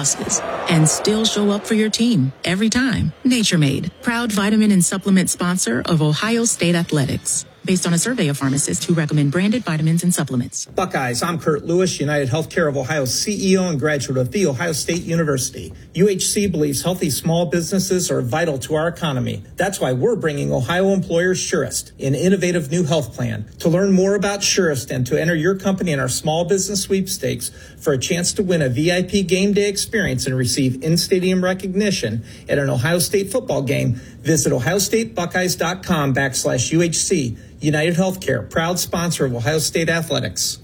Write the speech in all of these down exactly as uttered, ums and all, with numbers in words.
losses and still show up for your team every time. Nature Made, proud vitamin and supplement sponsor of Ohio State Athletics. Based on a survey of pharmacists who recommend branded vitamins and supplements. Buckeyes, I'm Kurt Lewis, United Healthcare of Ohio's C E O and graduate of The Ohio State University. U H C believes healthy small businesses are vital to our economy. That's why we're bringing Ohio employers Surest, an innovative new health plan. To learn more about Surest and to enter your company in our small business sweepstakes for a chance to win a V I P game day experience and receive in-stadium recognition at an Ohio State football game, visit ohiostatebuckeyes.com backslash UHC. United Healthcare, proud sponsor of Ohio State Athletics.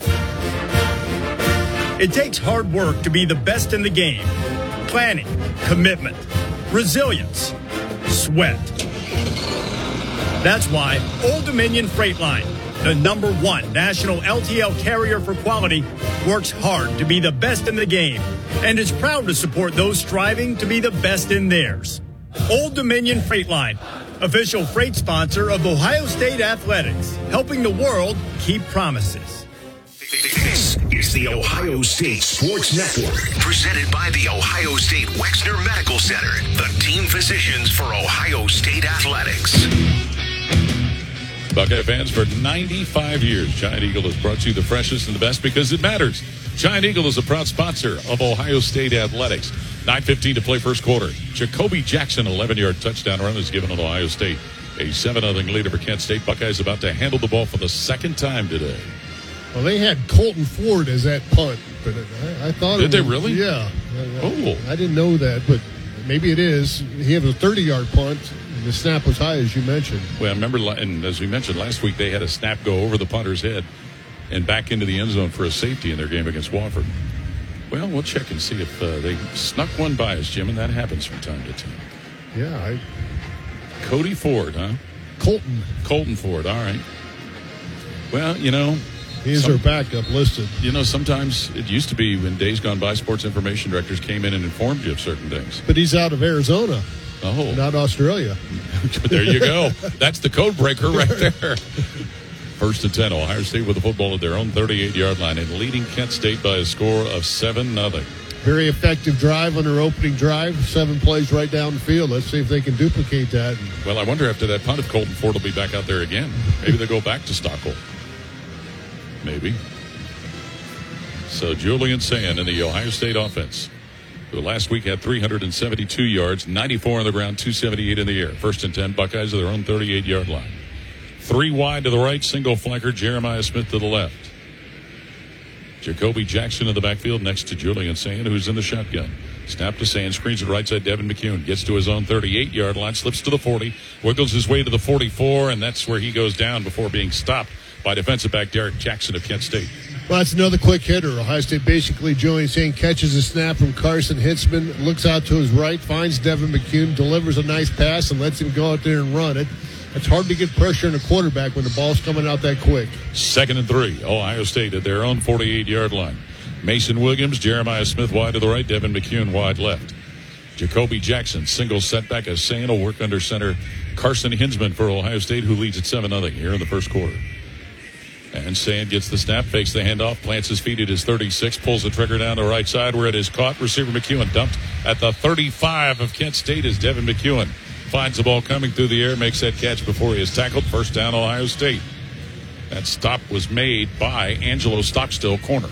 It takes hard work to be the best in the game. Planning, commitment, resilience, sweat. That's why Old Dominion Freight Line, the number one national L T L carrier for quality, works hard to be the best in the game and is proud to support those striving to be the best in theirs. Old Dominion Freight Line, official freight sponsor of Ohio State Athletics, helping the world keep promises. This is the Ohio State Sports Network, presented by the Ohio State Wexner Medical Center, the team physicians for Ohio State Athletics. Buckeye fans, for ninety-five years, Giant Eagle has brought you the freshest and the best because it matters. Giant Eagle is a proud sponsor of Ohio State Athletics. nine fifteen to play first quarter. Jacoby Jackson, eleven-yard touchdown run is given on Ohio State. A seven nothing lead over Kent State. Buckeyes about to handle the ball for the second time today. Well, they had Colton Ford as that punt, but I, I thought Did it they was, really? Yeah. Oh. I didn't know that, but maybe it is. He had a thirty-yard punt. The snap was high, as you mentioned. Well, I remember, and as we mentioned last week, they had a snap go over the punter's head and back into the end zone for a safety in their game against Wofford. Well, we'll check and see if uh, they snuck one by us, Jim, and that happens from time to time. Yeah. I... Cody Ford, huh? Colton. Colton Ford, all right. Well, you know. He's some, our backup listed. You know, sometimes it used to be when days gone by, sports information directors came in and informed you of certain things. But he's out of Arizona. Oh. Not Australia. There you go. That's the code breaker right there. First and ten, Ohio State with the football at their own thirty-eight-yard line and leading Kent State by a score of seven nothing. Very effective drive on their opening drive. Seven plays right down the field. Let's see if they can duplicate that. Well, I wonder after that punt if Colton Ford will be back out there again. Maybe they'll go back to Stockholm. Maybe. So Julian Sand in the Ohio State offense, who last week had three hundred seventy-two yards, ninety-four on the ground, two seventy-eight in the air. First and ten, Buckeyes at their own thirty-eight-yard line. Three wide to the right, single flanker, Jeremiah Smith to the left. Jacoby Jackson in the backfield next to Julian Sand, who's in the shotgun. Snap to Sand, screens it right side, Devin McCune. Gets to his own thirty-eight-yard line, slips to the forty, wiggles his way to the forty-four, and that's where he goes down before being stopped by defensive back Derek Jackson of Kent State. Well, that's another quick hitter. Ohio State basically, Julian Sand catches a snap from Carson Hitzman, looks out to his right, finds Devin McCune, delivers a nice pass, and lets him go out there and run it. It's hard to get pressure on a quarterback when the ball's coming out that quick. Second and three. Ohio State at their own forty-eight-yard line. Mason Williams, Jeremiah Smith wide to the right, Devin McCune wide left. Jacoby Jackson, single setback as Sand will work under center. Carson Hinsman for Ohio State, who leads at seven nothing here in the first quarter. And Sand gets the snap, fakes the handoff, plants his feet at his thirty-six, pulls the trigger down the right side where it is caught. Receiver McEwen dumped at the thirty-five of Kent State as Devin McEwen finds the ball coming through the air, makes that catch before he is tackled. First down, Ohio State. That stop was made by Angelo Stockstill, corner.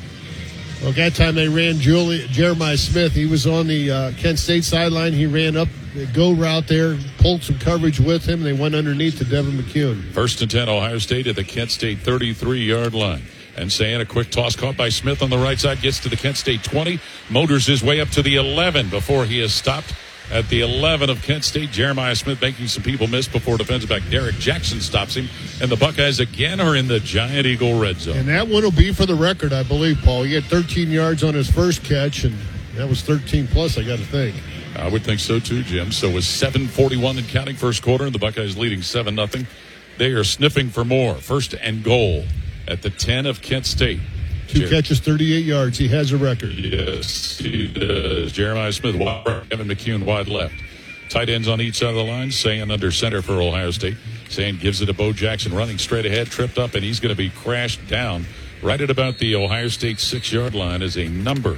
Well, that time they ran Julie, Jeremiah Smith. He was on the uh, Kent State sideline. He ran up the go route there, pulled some coverage with him, and they went underneath to Devin McCune. First and ten, Ohio State at the Kent State thirty-three-yard line. And saying a quick toss caught by Smith on the right side, gets to the Kent State twenty, motors his way up to the eleven before he is stopped at the eleven of Kent State. Jeremiah Smith making some people miss before defensive back Derek Jackson stops him. And the Buckeyes again are in the Giant Eagle red zone. And that one will be for the record, I believe, Paul. He had thirteen yards on his first catch, and that was thirteen plus, I got to think. I would think so too, Jim. So with seven forty-one and counting first quarter, and the Buckeyes leading seven nothing. They are sniffing for more. First and goal at the ten of Kent State. Two Jer- catches, thirty-eight yards. He has a record. Yes, he does. Jeremiah Smith wide right, Kevin McCune wide left. Tight ends on each side of the line. Sand under center for Ohio State. Sand gives it to Bo Jackson, running straight ahead, tripped up, and he's going to be crashed down right at about the Ohio State six-yard line as a number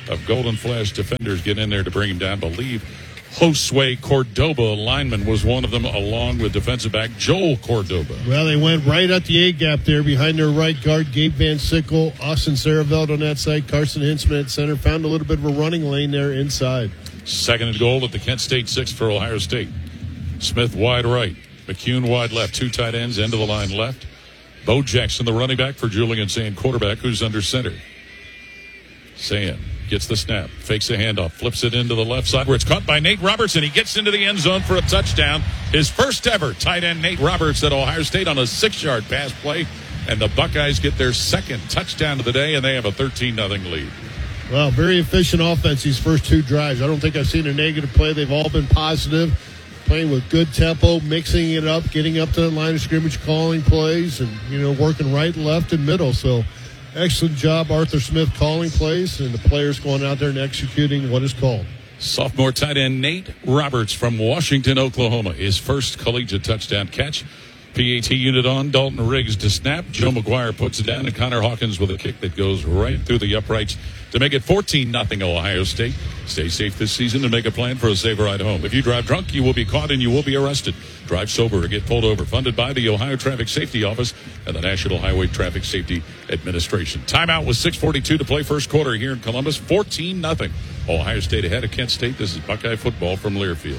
of Golden Flash defenders get in there to bring him down. Believe Josue Cordoba, lineman, was one of them, along with defensive back Joel Cordoba. Well, they went right at the A-gap there behind their right guard, Gabe Van Sickle, Austin Saraveld on that side, Carson Hintzman at center. Found a little bit of a running lane there inside. Second and goal at the Kent State six for Ohio State. Smith wide right, McCune wide left, two tight ends, end of the line left. Bo Jackson, the running back, for Julian Sayin, quarterback, who's under center. Sayin gets the snap, fakes the handoff, flips it into the left side where it's caught by Nate Roberts, and he gets into the end zone for a touchdown. His first ever tight end, Nate Roberts, at Ohio State on a six-yard pass play. And the Buckeyes get their second touchdown of the day, and they have a thirteen nothing lead. Well, very efficient offense these first two drives. I don't think I've seen a negative play. They've all been positive, playing with good tempo, mixing it up, getting up to the line of scrimmage, calling plays, and, you know, working right, left, and middle. So excellent job, Arthur Smith, calling plays, and the players going out there and executing what is called. Sophomore tight end Nate Roberts from Washington, Oklahoma, his first collegiate touchdown catch. P A T unit on, Dalton Riggs to snap. Joe McGuire puts it down, and Connor Hawkins with a kick that goes right through the uprights to make it fourteen nothing Ohio State. Stay safe this season and make a plan for a safe ride home. If you drive drunk, you will be caught and you will be arrested. Drive sober or get pulled over. Funded by the Ohio Traffic Safety Office and the National Highway Traffic Safety Administration. Timeout with six forty-two to play first quarter here in Columbus. fourteen nothing Ohio State ahead of Kent State. This is Buckeye football from Learfield.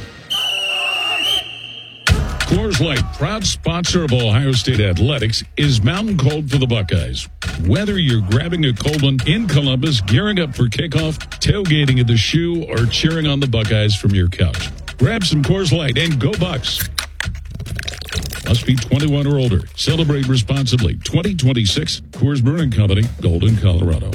Coors Light, proud sponsor of Ohio State Athletics, is mountain cold for the Buckeyes. Whether you're grabbing a cold one in Columbus, gearing up for kickoff, tailgating at the Shoe, or cheering on the Buckeyes from your couch, grab some Coors Light and go Bucks. Must be twenty-one or older. Celebrate responsibly. twenty twenty-six Coors Brewing Company, Golden, Colorado.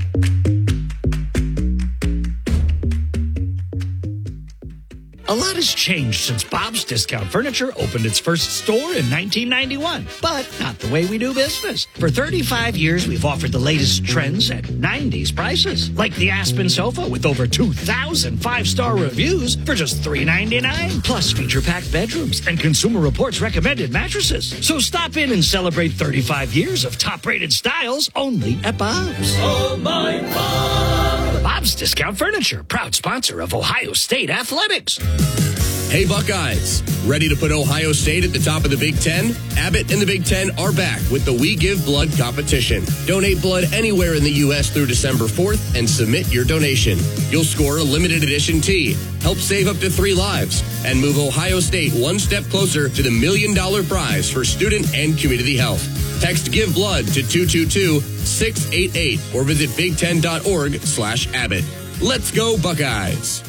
A lot has changed since Bob's Discount Furniture opened its first store in nineteen ninety-one, but not the way we do business. For thirty-five years, we've offered the latest trends at nineties prices, like the Aspen sofa with over two thousand five-star reviews for just three ninety-nine, plus feature-packed bedrooms and Consumer Reports recommended mattresses. So stop in and celebrate thirty-five years of top-rated styles only at Bob's. Oh, my Bob! Bob's Discount Furniture, proud sponsor of Ohio State Athletics. Hey Buckeyes, ready to put Ohio State at the top of the Big Ten? Abbott and the Big Ten are back with the We Give Blood competition. Donate blood anywhere in the U S through December fourth and submit your donation. You'll score a limited edition tee, help save up to three lives, and move Ohio State one step closer to the million dollar prize for student and community health. Text Give Blood to two two two, six eight eight or visit big ten dot org slash Abbott. Let's go Buckeyes.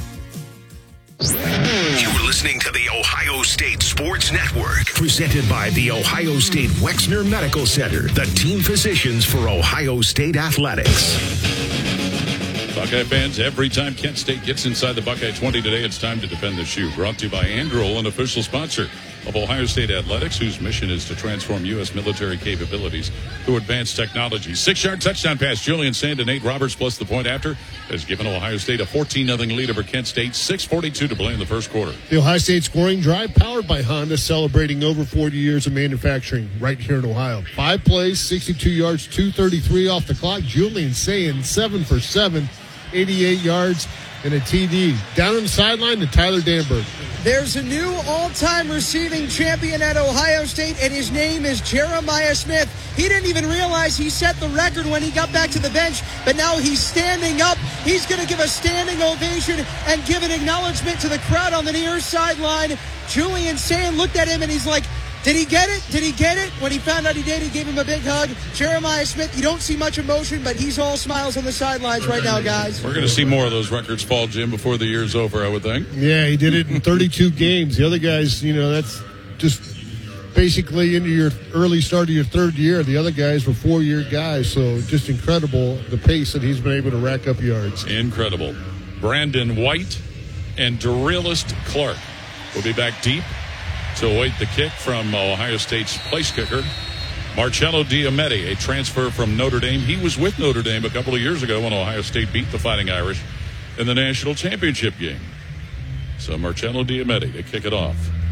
You're listening to the Ohio State Sports Network, presented by the Ohio State Wexner Medical Center, the team physicians for Ohio State Athletics. Buckeye fans, every time Kent State gets inside the Buckeye twenty today, it's time to defend the shoe. Brought to you by Anduril, an official sponsor of Ohio State Athletics, whose mission is to transform U S military capabilities through advanced technology. Six-yard touchdown pass, Julian Sayin to Nate Roberts, plus the point after, has given Ohio State a fourteen nothing lead over Kent State. six forty-two to play in the first quarter. The Ohio State scoring drive, powered by Honda, celebrating over forty years of manufacturing right here in Ohio. Five plays, sixty-two yards, two thirty-three off the clock. Julian Sayin, seven for seven, eighty-eight yards, and a T D. Down on the sideline to Tyler Danberg. There's a new all-time receiving champion at Ohio State, and his name is Jeremiah Smith. He didn't even realize he set the record when he got back to the bench, but now he's standing up. He's going to give a standing ovation and give an acknowledgement to the crowd on the near sideline. Julian Sayin looked at him, and he's like, did he get it? Did he get it? When he found out he did, he gave him a big hug. Jeremiah Smith, you don't see much emotion, but he's all smiles on the sidelines right now, guys. We're going to see more of those records fall, Jim, before the year's over, I would think. Yeah, he did it in thirty-two games. The other guys, you know, that's just basically into your early start of your third year. The other guys were four-year guys, so just incredible the pace that he's been able to rack up yards. Incredible. Brandon White and Dorillist Clark will be back deep to await the kick from Ohio State's place kicker, Marcello Diomede, a transfer from Notre Dame. He was with Notre Dame a couple of years ago when Ohio State beat the Fighting Irish in the national championship game. So Marcello Diomede to kick it off.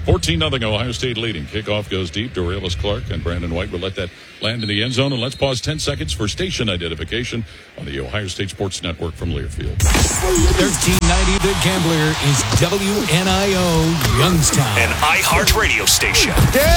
fourteen nothing Ohio State leading. Kickoff goes deep. Dorelis Clark and Brandon White will let that land in the end zone. And let's pause ten seconds for station identification on the Ohio State Sports Network from Learfield. thirteen ninety The Gambler is W N I O Youngstown. An iHeart radio station.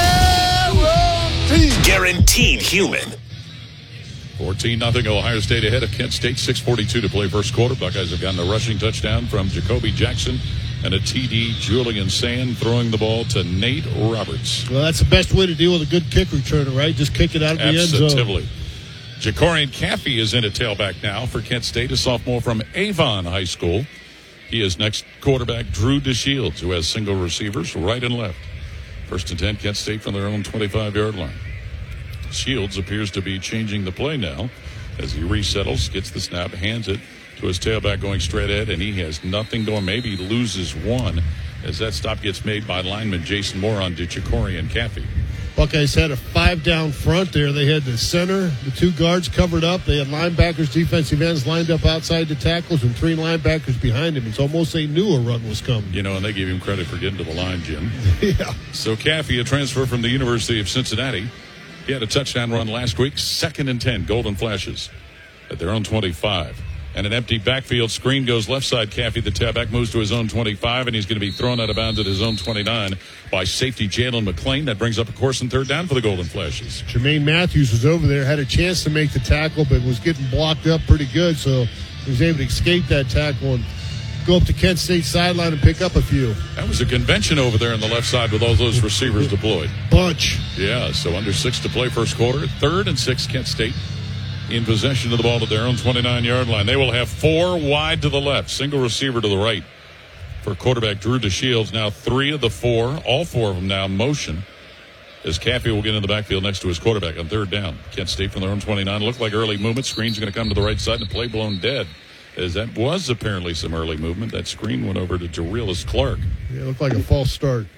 Guaranteed. Guaranteed human. fourteen nothing Ohio State ahead of Kent State. six forty-two to play first quarter. Buckeyes have gotten a rushing touchdown from Jacoby Jackson and a T D. Julian Sand throwing the ball to Nate Roberts. Well, that's the best way to deal with a good kick returner, right? Just kick it out of the end zone. Absolutely. Jacorian Caffey is in at tailback now for Kent State, a sophomore from Avon High School. He is next quarterback Drew DeShields, who has single receivers right and left. First and ten, Kent State from their own twenty-five-yard line. Shields appears to be changing the play now as he resettles, gets the snap, hands it to his tailback going straight ahead, and he has nothing going. Maybe loses one as that stop gets made by lineman Jason Moore on Jacorian Caffey. Buckeyes had a five down front there. They had the center, the two guards covered up. They had linebackers, defensive ends lined up outside the tackles, and three linebackers behind him. It's almost they knew a run was coming. You know, and they gave him credit for getting to the line, Jim. Yeah. So Caffey, a transfer from the University of Cincinnati. He had a touchdown run last week. Second and ten, Golden Flashes at their own twenty-five. And an empty backfield screen goes left side. Caffey, the tailback, moves to his own twenty-five, and he's going to be thrown out of bounds at his own twenty-nine by safety Jalen McClain. That brings up a course and third down for the Golden Flashes. Jermaine Matthews was over there, had a chance to make the tackle, but was getting blocked up pretty good, so he was able to escape that tackle and go up to Kent State sideline and pick up a few. That was a convention over there on the left side with all those receivers deployed. Bunch. Yeah, so under six to play first quarter. Third and six, Kent State in possession of the ball at their own twenty-nine-yard line. They will have four wide to the left, single receiver to the right for quarterback Drew DeShields. Now three of the four, all four of them now motion, as Caffey will get in the backfield next to his quarterback on third down. Kent State from their own twenty-nine. Looked like early movement. Screen's going to come to the right side and the play blown dead, as that was apparently some early movement. That screen went over to Dorelis Clark. Yeah, it looked like a false start.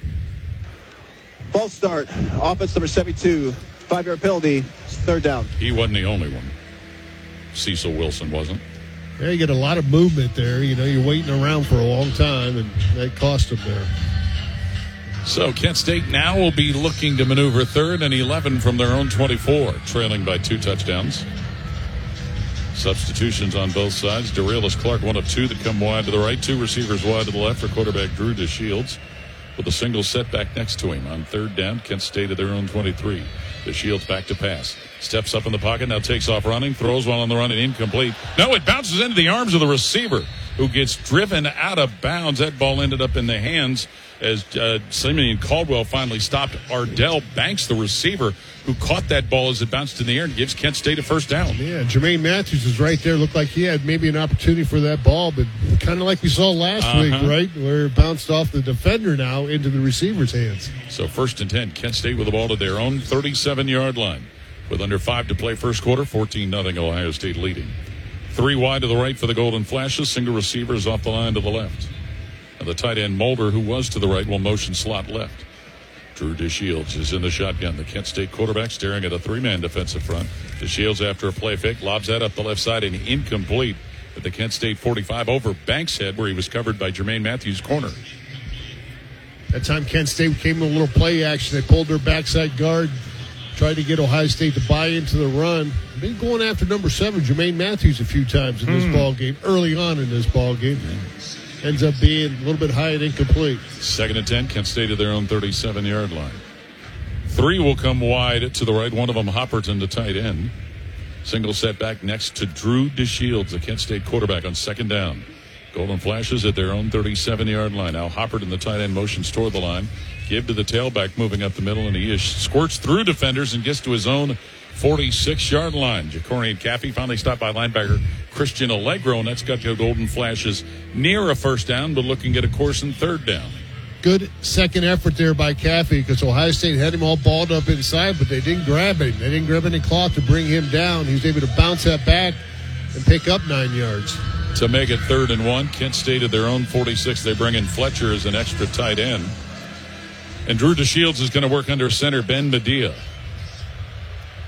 False start. Offense number seventy-two. Five-yard penalty. Third down. He wasn't the only one. Cecil Wilson wasn't. Yeah, you get a lot of movement there. You know, you're waiting around for a long time, and that cost him there. So Kent State now will be looking to maneuver third and eleven from their own twenty-four, trailing by two touchdowns. Substitutions on both sides. Dorelis Clark, one of two that come wide to the right. Two receivers wide to the left for quarterback Drew DeShields, with a single setback next to him. On third down, Kent State at their own twenty-three. DeShields back to pass. Steps up in the pocket, now takes off running, throws while on the run and incomplete. No, it bounces into the arms of the receiver, who gets driven out of bounds. That ball ended up in the hands as uh, Simeon Caldwell finally stopped Ardell Banks, the receiver, who caught that ball as it bounced in the air and gives Kent State a first down. Yeah, Jermaine Matthews is right there. Looked like he had maybe an opportunity for that ball, but kind of like we saw last uh-huh. week, right, where it bounced off the defender now into the receiver's hands. So first and ten, Kent State with the ball to their own thirty-seven-yard line. With under five to play first quarter, fourteen nothing Ohio State leading. Three wide to the right for the Golden Flashes. Single receivers off the line to the left. And the tight end Mulder, who was to the right, will motion slot left. Drew DeShields is in the shotgun. The Kent State quarterback staring at a three-man defensive front. DeShields after a play fake, lobs that up the left side and incomplete at the Kent State forty-five over Banks' head, where he was covered by Jermaine Matthews' corner. That time Kent State came in a little play action. They pulled their backside guard, tried to get Ohio State to buy into the run. Been going after number seven, Jermaine Matthews, a few times in this mm. ball game, early on in this ball game. Ends up being a little bit high and incomplete. Second and ten, Kent State at their own thirty-seven-yard line. Three will come wide to the right, one of them Hopperton, the tight end. Single setback next to Drew DeShields, the Kent State quarterback, on second down. Golden Flashes at their own thirty-seven-yard line. Now Hopperton, the tight end, motions toward the line. Give to the tailback, moving up the middle, and he is, squirts through defenders and gets to his own forty-six-yard line. Jacorian Caffey finally stopped by linebacker Christian Allegro, and that's got your Golden Flashes near a first down, but looking at a course and third down. Good second effort there by Caffey, because Ohio State had him all balled up inside, but they didn't grab him. They didn't grab any cloth to bring him down. He was able to bounce that back and pick up nine yards. To make it third and one, Kent State at their own forty-six. They bring in Fletcher as an extra tight end. And Drew DeShields is going to work under center Ben Medea.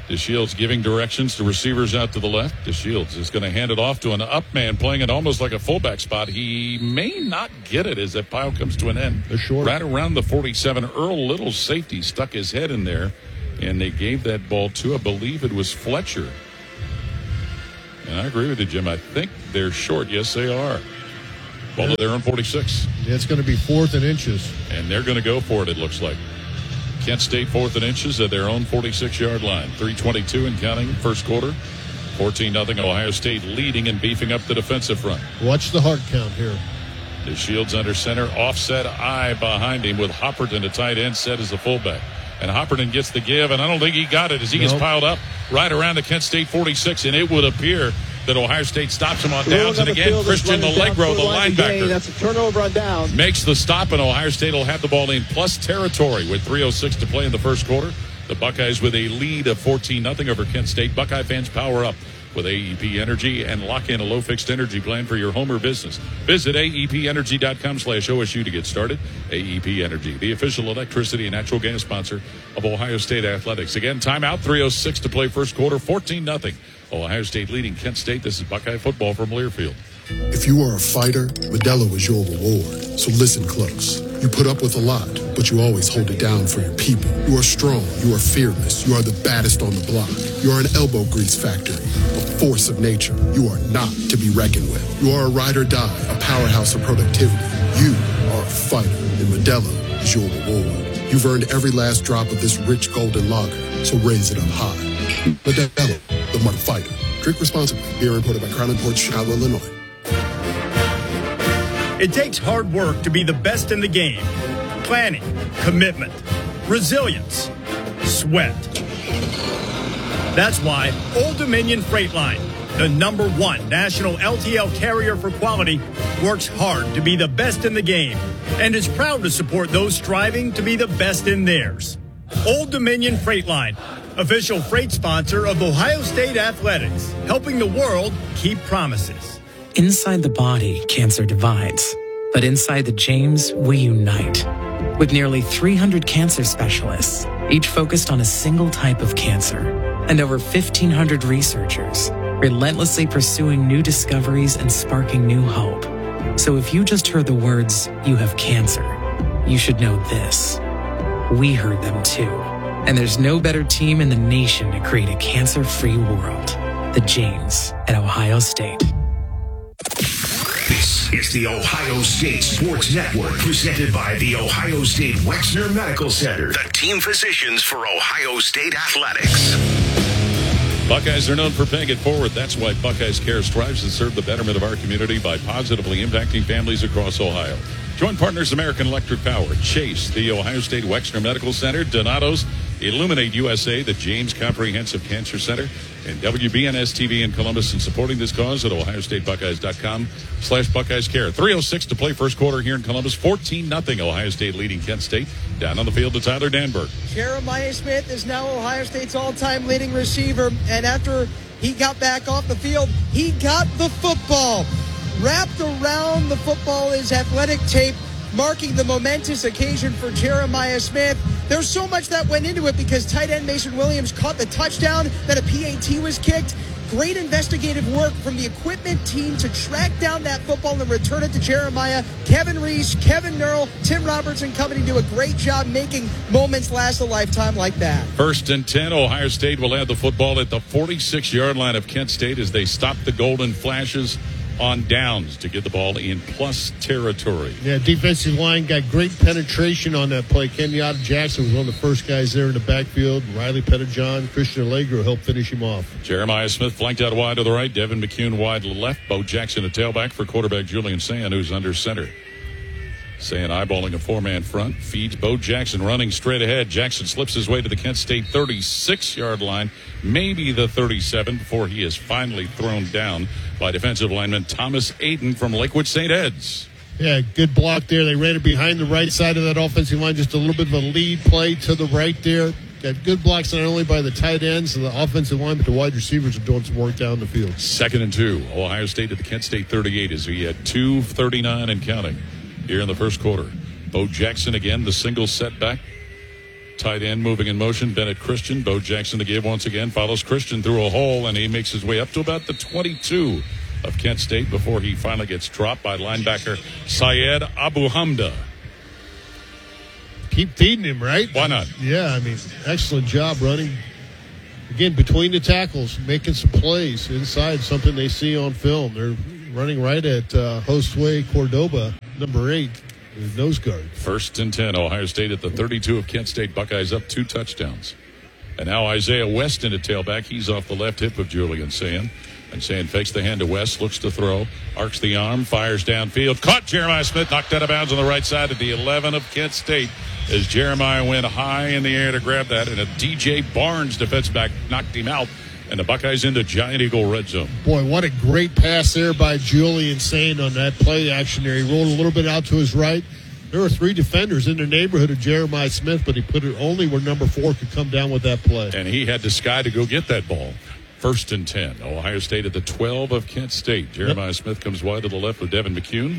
DeShields giving directions to receivers out to the left. DeShields is going to hand it off to an up man playing it almost like a fullback spot. He may not get it as that pile comes to an end. Right around the forty-seven. Earl Little, safety, stuck his head in there, and they gave that ball to, I believe it was Fletcher. And I agree with you, Jim. I think they're short. Yes, they are. Ball of their own forty-six. It's going to be fourth and inches. And they're going to go for it, it looks like. Kent State fourth and inches at their own forty-six-yard line. three twenty-two and counting, first quarter. fourteen nothing Ohio State leading and beefing up the defensive front. Watch the hard count here. DeShields under center, offset eye behind him with Hopperton, a tight end, set as a fullback. And Hopperton gets the give, and I don't think he got it as he nope. gets piled up right around the Kent State forty-six, and it would appear that Ohio State stops him on downs. And again, Christian Allegro, the linebacker, that's a turnover on down, makes the stop, and Ohio State will have the ball in plus territory with three oh six to play in the first quarter. The Buckeyes with a lead of fourteen nothing over Kent State. Buckeye fans power up with A E P Energy and lock in a low fixed energy plan for your home or business. Visit A E P energy dot com slash O S U to get started. A E P Energy, the official electricity and natural gas sponsor of Ohio State Athletics. Again, timeout, three oh six to play first quarter, fourteen nothing. Ohio State leading Kent State. This is Buckeye football from Learfield. If you are a fighter, Modelo is your reward. So listen close. You put up with a lot, but you always hold it down for your people. You are strong. You are fearless. You are the baddest on the block. You are an elbow grease factory, a force of nature. You are not to be reckoned with. You are a ride or die, a powerhouse of productivity. You are a fighter, and Modelo is your reward. You've earned every last drop of this rich golden lager, so raise it up high. Modelo, the Mark Fighter. Drink responsibly. Beer imported by Crown Imports, Chicago, Illinois. It takes hard work to be the best in the game. Planning, commitment, resilience, sweat. That's why Old Dominion Freight Line, the number one national L T L carrier for quality, works hard to be the best in the game and is proud to support those striving to be the best in theirs. Old Dominion Freight Line, official freight sponsor of Ohio State Athletics, helping the world keep promises. Inside the body, cancer divides. But inside the James, we unite. With nearly three hundred cancer specialists, each focused on a single type of cancer, and over fifteen hundred researchers, relentlessly pursuing new discoveries and sparking new hope. So if you just heard the words, "you have cancer," you should know this. We heard them too. And there's no better team in the nation to create a cancer-free world. The James at Ohio State. This is the Ohio State Sports Network, presented by the Ohio State Wexner Medical Center, the team physicians for Ohio State Athletics. Buckeyes are known for paying it forward. That's why Buckeyes Care strives to serve the betterment of our community by positively impacting families across Ohio. Join partners American Electric Power, Chase, the Ohio State Wexner Medical Center, Donato's, Illuminate U S A, the James Comprehensive Cancer Center, and W B N S T V in Columbus, and supporting this cause at ohio state buckeyes dot com slash Buckeyes Care. three oh six to play first quarter here in Columbus. fourteen nothing Ohio State leading Kent State. Down on the field to Tyler Danberg. Jeremiah Smith is now Ohio State's all-time leading receiver, and after he got back off the field, he got the football. Wrapped around the football is athletic tape, marking the momentous occasion for Jeremiah Smith. There's so much that went into it because tight end Mason Williams caught the touchdown, then a P A T was kicked. Great investigative work from the equipment team to track down that football and return it to Jeremiah. Kevin Reese, Kevin Nurl, Tim Roberts and company do a great job making moments last a lifetime like that. First and ten, Ohio State will have the football at the forty-six-yard line of Kent State as they stop the Golden Flashes on downs to get the ball in plus territory. Yeah, defensive line got great penetration on that play. Kenyatta Jackson was one of the first guys there in the backfield. Riley Pettijohn, Christian Allegro helped finish him off. Jeremiah Smith flanked out wide to the right. Devin McCune wide to the left. Bo Jackson a tailback for quarterback Julian Sand, who's under center. Sand eyeballing a four-man front. Feeds Bo Jackson running straight ahead. Jackson slips his way to the Kent State thirty-six-yard line, maybe the thirty-seven, before he is finally thrown down by defensive lineman Thomas Aiden from Lakewood Saint Ed's. Yeah, good block there. They ran it behind the right side of that offensive line, just a little bit of a lead play to the right there. Got good blocks not only by the tight ends and the offensive line, but the wide receivers are doing some work down the field. Second and two. Ohio State at the Kent State thirty-eight as we had two thirty-nine and counting here in the first quarter. Bo Jackson again, the single setback Tight end moving in motion. Bennett Christian. Bo Jackson to give once again. Follows Christian through a hole, and he makes his way up to about the twenty-two of Kent State before he finally gets dropped by linebacker Syed Abu Hamda. Keep feeding him, right? Why not? Yeah, I mean, excellent job running. Again, between the tackles, making some plays inside, something they see on film. They're running right at uh, Josue Cordoba, number eight. Nose guard. First and ten. Ohio State at the thirty-two of Kent State. Buckeyes up two touchdowns. And now Isaiah West into tailback. He's off the left hip of Julian Sayin. And Sayin fakes the hand to West, looks to throw, arcs the arm, fires downfield. Caught Jeremiah Smith, knocked out of bounds on the right side at the eleven of Kent State as Jeremiah went high in the air to grab that. And a D J Barnes defense back knocked him out. And the Buckeyes into Giant Eagle red zone. Boy, what a great pass there by Julian Sayin on that play action there. He rolled a little bit out to his right. There were three defenders in the neighborhood of Jeremiah Smith, but he put it only where number four could come down with that play. And he had the sky to go get that ball. First and ten. Ohio State at the twelve of Kent State. Jeremiah yep. Smith comes wide to the left with Devin McCune.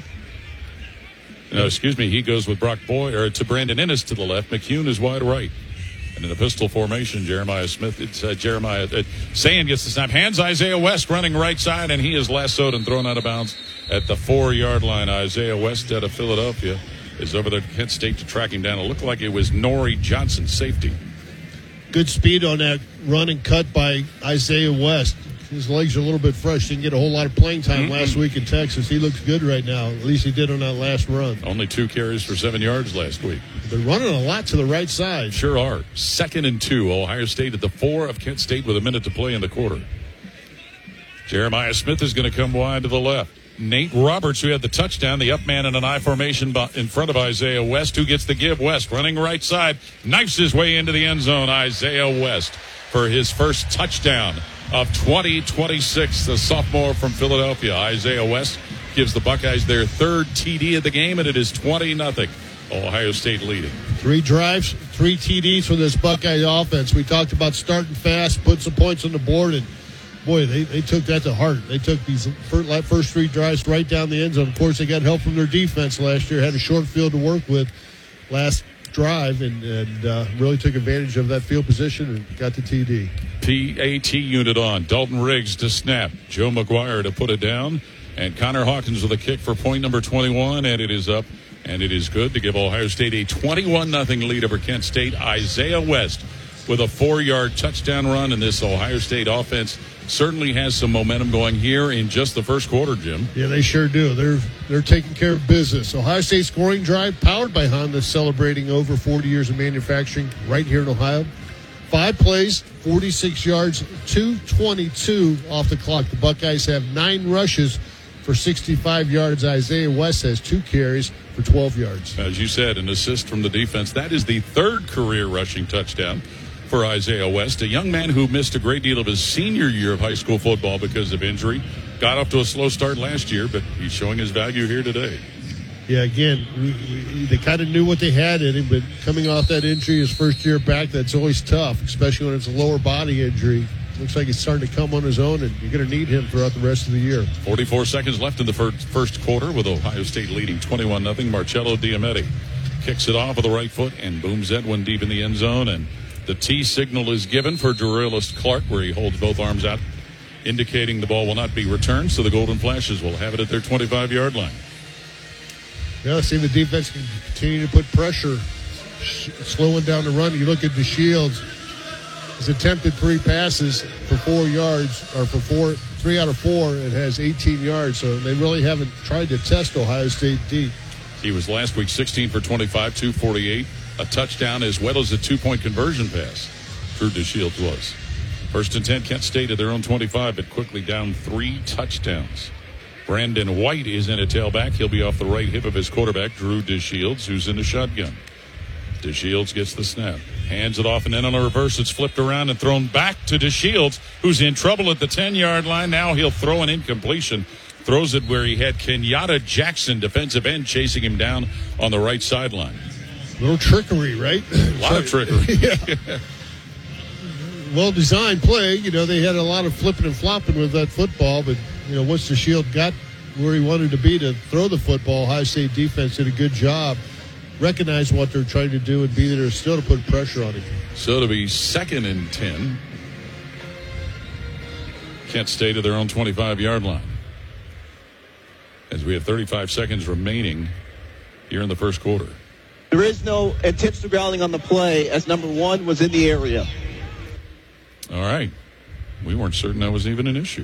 No, excuse me. He goes with Brock Boyd, or to Brandon Ennis to the left. McCune is wide right. And in the pistol formation, Jeremiah Smith, it's uh, Jeremiah, uh, Sayin gets the snap. Hands Isaiah West running right side, and he is lassoed and thrown out of bounds at the four-yard line. Isaiah West out of Philadelphia is over there. Kent State to track him down. It looked like it was Nori Johnson, safety. Good speed on that run and cut by Isaiah West. His legs are a little bit fresh. Didn't get a whole lot of playing time mm-hmm. last week in Texas. He looks good right now. At least he did on that last run. Only two carries for seven yards last week. They're running a lot to the right side. Sure are. Second and two. Ohio State at the four of Kent State with a minute to play in the quarter. Jeremiah Smith is going to come wide to the left. Nate Roberts, who had the touchdown, the up man in an I formation in front of Isaiah West, who gets the give. West running right side, knifes his way into the end zone. Isaiah West for his first touchdown of twenty twenty-six, the sophomore from Philadelphia. Isaiah West gives the Buckeyes their third T D of the game, and it is twenty nothing. Ohio State leading. Three drives, three T Ds for this Buckeye offense. We talked about starting fast, put some points on the board, and boy, they, they took that to heart. They took these first, first three drives right down the end zone. Of course, they got help from their defense last year, had a short field to work with last drive, and, and uh, really took advantage of that field position and got the T D. P A T unit on. Dalton Riggs to snap. Joe McGuire to put it down. And Connor Hawkins with a kick for point number twenty-one, and it is up. And it is good to give Ohio State a twenty-one nothing lead over Kent State. Isaiah West with a four-yard touchdown run, and this Ohio State offense certainly has some momentum going here in just the first quarter, Jim. Yeah, they sure do. They're they're taking care of business. Ohio State scoring drive powered by Honda, celebrating over forty years of manufacturing right here in Ohio. Five plays, forty-six yards, two twenty-two off the clock. The Buckeyes have nine rushes for sixty-five yards. Isaiah West has two carries for twelve yards. As you said, an assist from the defense. That is the third career rushing touchdown for Isaiah West, a young man who missed a great deal of his senior year of high school football because of injury. Got off to a slow start last year, but he's showing his value here today. Yeah, again, we, we, they kind of knew what they had in him, but coming off that injury his first year back, that's always tough, especially when it's a lower body injury. Looks like he's starting to come on his own, and you're going to need him throughout the rest of the year. forty-four seconds left in the first, first quarter with Ohio State leading twenty-one nothing. Marcello Diametti kicks it off with the right foot and booms that one deep in the end zone, and the T signal is given for Dorelis Clark, where he holds both arms out, indicating the ball will not be returned, so the Golden Flashes will have it at their twenty-five-yard line. Yeah, see the defense can continue to put pressure, slowing down the run. You look at DeShields, he's attempted three passes for four yards, or for four, three out of four, and has eighteen yards. So they really haven't tried to test Ohio State deep. He was last week sixteen for twenty-five, two forty-eight, a touchdown as well as a two-point conversion pass. Drew DeShields was. First and ten, Kent State at their own twenty-five, but quickly down three touchdowns. Brandon White is in a tailback. He'll be off the right hip of his quarterback, Drew DeShields, who's in the shotgun. DeShields gets the snap. Hands it off, and then on a reverse, it's flipped around and thrown back to DeShields, who's in trouble at the ten-yard line. Now he'll throw an incompletion. Throws it where he had Kenyatta Jackson, defensive end, chasing him down on the right sideline. Little trickery, right? A lot of trickery. Yeah. Well-designed play. You know, they had a lot of flipping and flopping with that football, but, you know, once DeShields got where he wanted to be to throw the football, Ohio State defense did a good job. recognize what they're trying to do and be there still to put pressure on him. So it'll be second and ten. Kent State to their own twenty-five-yard line. As we have thirty-five seconds remaining here in the first quarter. There is no intentional grounding on the play as number one was in the area. All right. We weren't certain that was even an issue.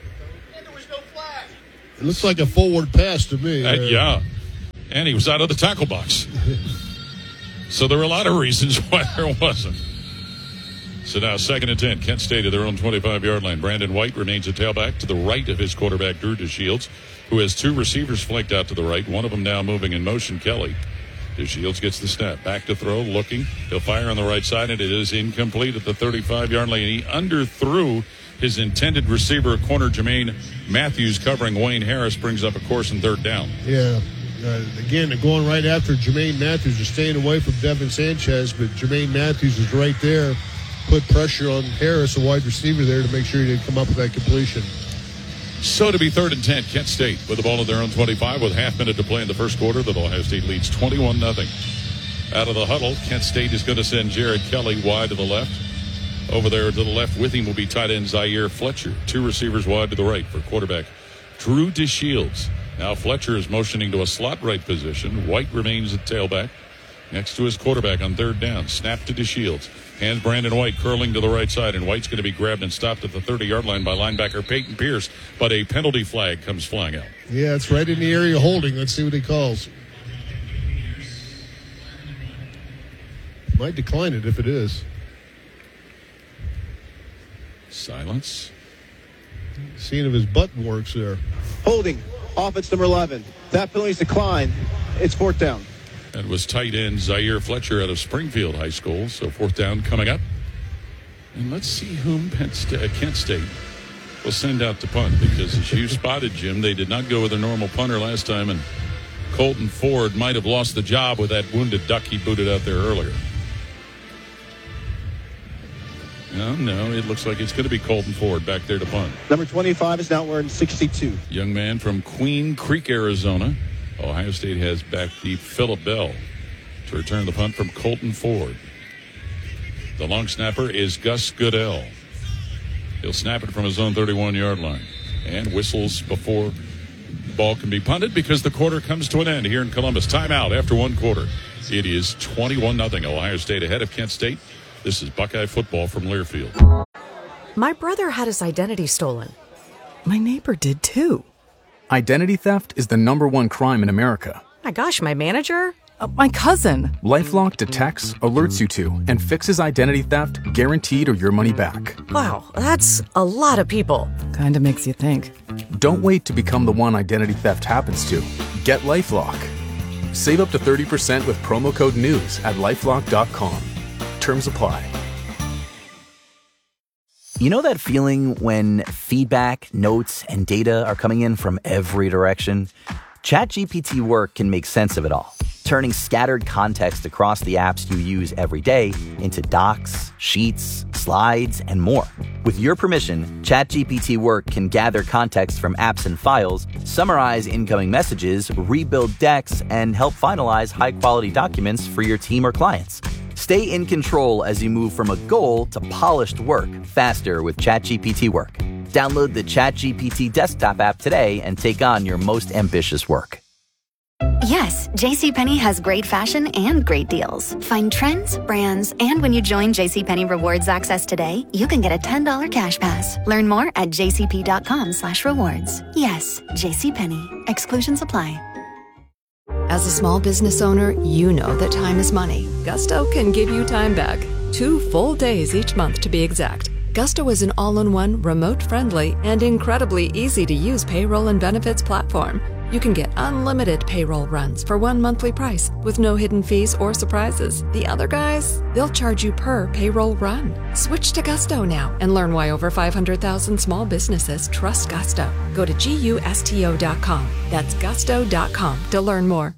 It looks like a forward pass to me. Uh, yeah. And he was out of the tackle box. So there were a lot of reasons why there wasn't. So now second and ten. Kent State to their own twenty-five-yard line. Brandon White remains a tailback to the right of his quarterback, Drew DeShields, who has two receivers flanked out to the right. One of them now moving in motion, Kelly. DeShields gets the snap. Back to throw, looking. He'll fire on the right side, and it is incomplete at the thirty-five-yard line. He underthrew his intended receiver, corner Jermaine Matthews, covering Wayne Harris, brings up a course and third down. Yeah. Uh, again, they're going right after Jermaine Matthews. They're staying away from Devin Sanchez, but Jermaine Matthews is right there. Put pressure on Harris, a wide receiver there, to make sure he didn't come up with that completion. So to be third and ten, Kent State with the ball at their own twenty-five with half minute to play in the first quarter. That Ohio State leads twenty-one nothing. Out of the huddle, Kent State is going to send Jared Kelly wide to the left. Over there to the left with him will be tight end Zaire Fletcher. Two receivers wide to the right for quarterback Drew DeShields. Now Fletcher is motioning to a slot right position. White remains at tailback next to his quarterback on third down. Snap to DeShields. Hands Brandon White curling to the right side, and White's going to be grabbed and stopped at the thirty-yard line by linebacker Peyton Pierce, but a penalty flag comes flying out. Yeah, it's right in the area holding. Let's see what he calls. Might decline it if it is. Silence. Seeing if his button works there. Holding. Offense number eleven. That penalty's declined. It's fourth down. That was tight end Zaire Fletcher out of Springfield High School. So fourth down coming up. And let's see whom Penn State, uh, Kent State will send out to punt, because as you spotted, Jim, they did not go with their normal punter last time, and Colton Ford might have lost the job with that wounded duck he booted out there earlier. No, no, it looks like it's going to be Colton Ford back there to punt. Number twenty-five is now wearing sixty-two. Young man from Queen Creek, Arizona. Ohio State has back deep Phillip Bell to return the punt from Colton Ford. The long snapper is Gus Goodell. He'll snap it from his own thirty-one-yard line and whistles before the ball can be punted, because the quarter comes to an end here in Columbus. Timeout after one quarter. It is twenty-one nothing. Ohio State ahead of Kent State. This is Buckeye football from Learfield. My brother had his identity stolen. My neighbor did too. Identity theft is the number one crime in America. My gosh, my manager? Uh, my cousin. LifeLock detects, alerts you to, and fixes identity theft, guaranteed or your money back. Wow, that's a lot of people. Kinda makes you think. Don't wait to become the one identity theft happens to. Get LifeLock. Save up to thirty percent with promo code NEWS at lifelock dot com. Terms apply. You know that feeling when feedback, notes, and data are coming in from every direction? ChatGPT Work can make sense of it all, turning scattered context across the apps you use every day into docs, sheets, slides, and more. With your permission, ChatGPT Work can gather context from apps and files, summarize incoming messages, rebuild decks, and help finalize high-quality documents for your team or clients. Stay in control as you move from a goal to polished work faster with ChatGPT Work. Download the ChatGPT desktop app today and take on your most ambitious work. Yes, JCPenney has great fashion and great deals. Find trends, brands, and when you join JCPenney Rewards Access today, you can get a ten dollars cash pass. Learn more at jcp.com slash rewards. Yes, JCPenney. Exclusions apply. As a small business owner, you know that time is money. Gusto can give you time back. Two full days each month to be exact. Gusto is an all-in-one, remote-friendly, and incredibly easy-to-use payroll and benefits platform. You can get unlimited payroll runs for one monthly price with no hidden fees or surprises. The other guys, they'll charge you per payroll run. Switch to Gusto now and learn why over five hundred thousand small businesses trust Gusto. Go to gusto dot com. That's gusto dot com to learn more.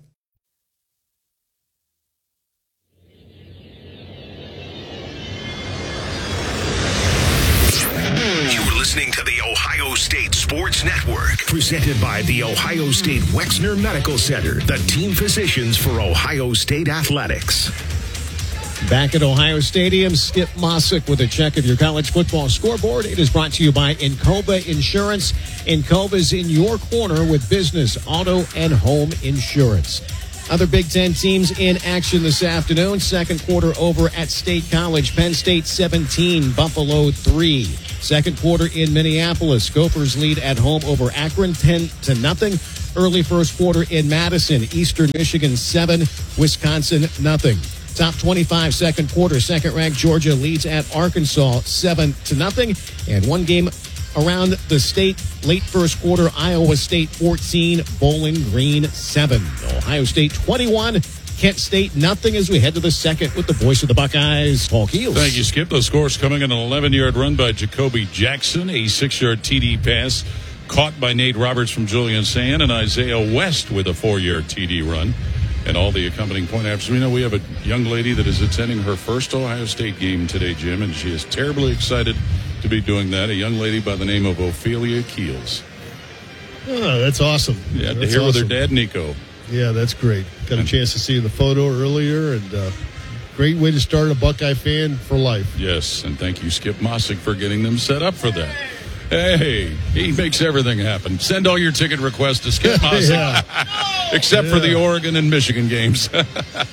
listening to the Ohio State Sports Network, presented by the Ohio State Wexner Medical Center, the team physicians for Ohio State athletics. Back at Ohio Stadium, Skip Mossick with a check of your college football scoreboard. It is brought to you by Encova Insurance. Encova's in your corner with business, auto, and home insurance. Other Big Ten teams in action this afternoon. Second quarter over at State College. Penn State seventeen, Buffalo three. Second quarter in Minneapolis. Gophers lead at home over Akron ten to nothing. Early first quarter in Madison. Eastern Michigan seven, Wisconsin nothing. Top twenty-five second quarter. Second-ranked Georgia leads at Arkansas seven to nothing. And one game around the state. Late first quarter, Iowa State fourteen, Bowling Green seven. Ohio State twenty-one, Kent State nothing as we head to the second with the voice of the Buckeyes, Paul Keels. Thank you, Skip. The score's coming an eleven-yard run by Jacoby Jackson, a six-yard T D pass caught by Nate Roberts from Julian Sand, and Isaiah West with a four-yard T D run. And all the accompanying point after. We know we have a young lady that is attending her first Ohio State game today, Jim, and she is terribly excited to be doing that. A young lady by the name of Ophelia Keels. Oh, that's awesome. Yeah, that's to hear awesome. with her dad, Nico. Yeah, that's great. Got a chance to see the photo earlier, and uh, great way to start a Buckeye fan for life. Yes, and thank you, Skip Mossick, for getting them set up for that. Hey, he makes everything happen. Send all your ticket requests to Skip Mossick. Yeah. Except yeah. for the Oregon and Michigan games. Good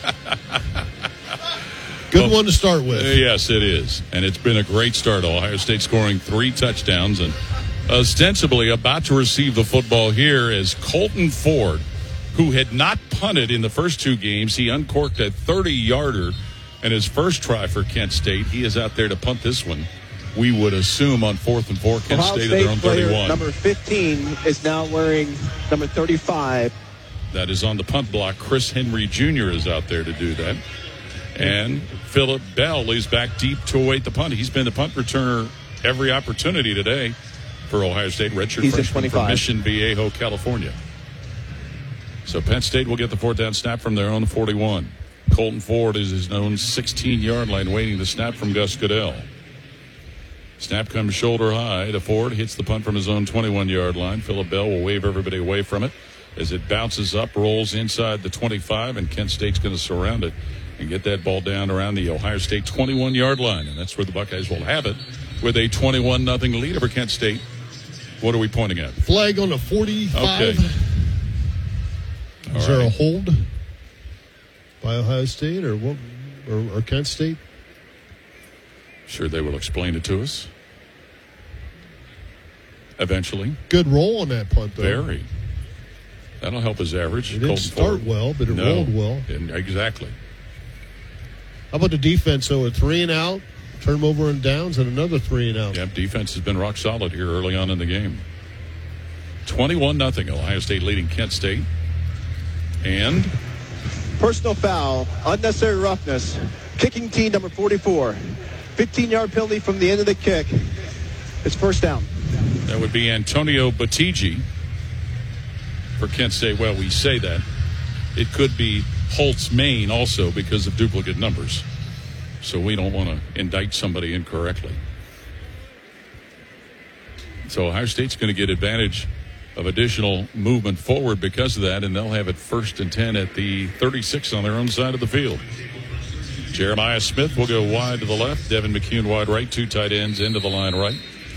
well, one to start with. Yes, it is. And it's been a great start. Ohio State scoring three touchdowns and ostensibly about to receive the football here is Colton Ford, who had not punted in the first two games. He uncorked a thirty-yarder in his first try for Kent State. He is out there to punt this one. We would assume on fourth and four, Kent Ohio State, State at their own player thirty-one. Number fifteen is now wearing number thirty-five. That is on the punt block. Chris Henry Junior is out there to do that. And Philip Bell is back deep to await the punt. He's been the punt returner every opportunity today for Ohio State. Redshirt He's freshman from Mission Viejo, California. So Penn State will get the fourth down snap from their own forty-one. Colton Ford is his own sixteen-yard line waiting the snap from Gus Goodell. Snap comes shoulder high to Ford, hits the punt from his own twenty-one-yard line. Philip Bell will wave everybody away from it as it bounces up, rolls inside the twenty-five, and Kent State's going to surround it and get that ball down around the Ohio State twenty-one-yard line. And that's where the Buckeyes will have it with a twenty-one nothing lead over Kent State. What are we pointing at? Flag on the forty-five. Okay. Is All there right. a hold by Ohio State or what, or, or Kent State? Sure, they will explain it to us eventually. Good roll on that punt, though. Very. That'll help his average. It didn't Colton start Ford. well, but it No. rolled well. And exactly. How about the defense? So a three and out, turn them over and downs, and another three and out. Yep, defense has been rock solid here early on in the game. twenty-one nothing. Ohio State leading Kent State. And Personal foul, unnecessary roughness. Kicking team number forty-four. fifteen-yard penalty from the end of the kick. It's first down. that would be Antonio Batigi for Kent State. Well, we say that. It could be Holtz, Maine also because of duplicate numbers. So we don't want to indict somebody incorrectly. So Ohio State's going to get advantage of additional movement forward because of that, and they'll have it first and ten at the thirty-six on their own side of the field. Jeremiah Smith will go wide to the left. Devin McCune wide right. Two tight ends into the line right.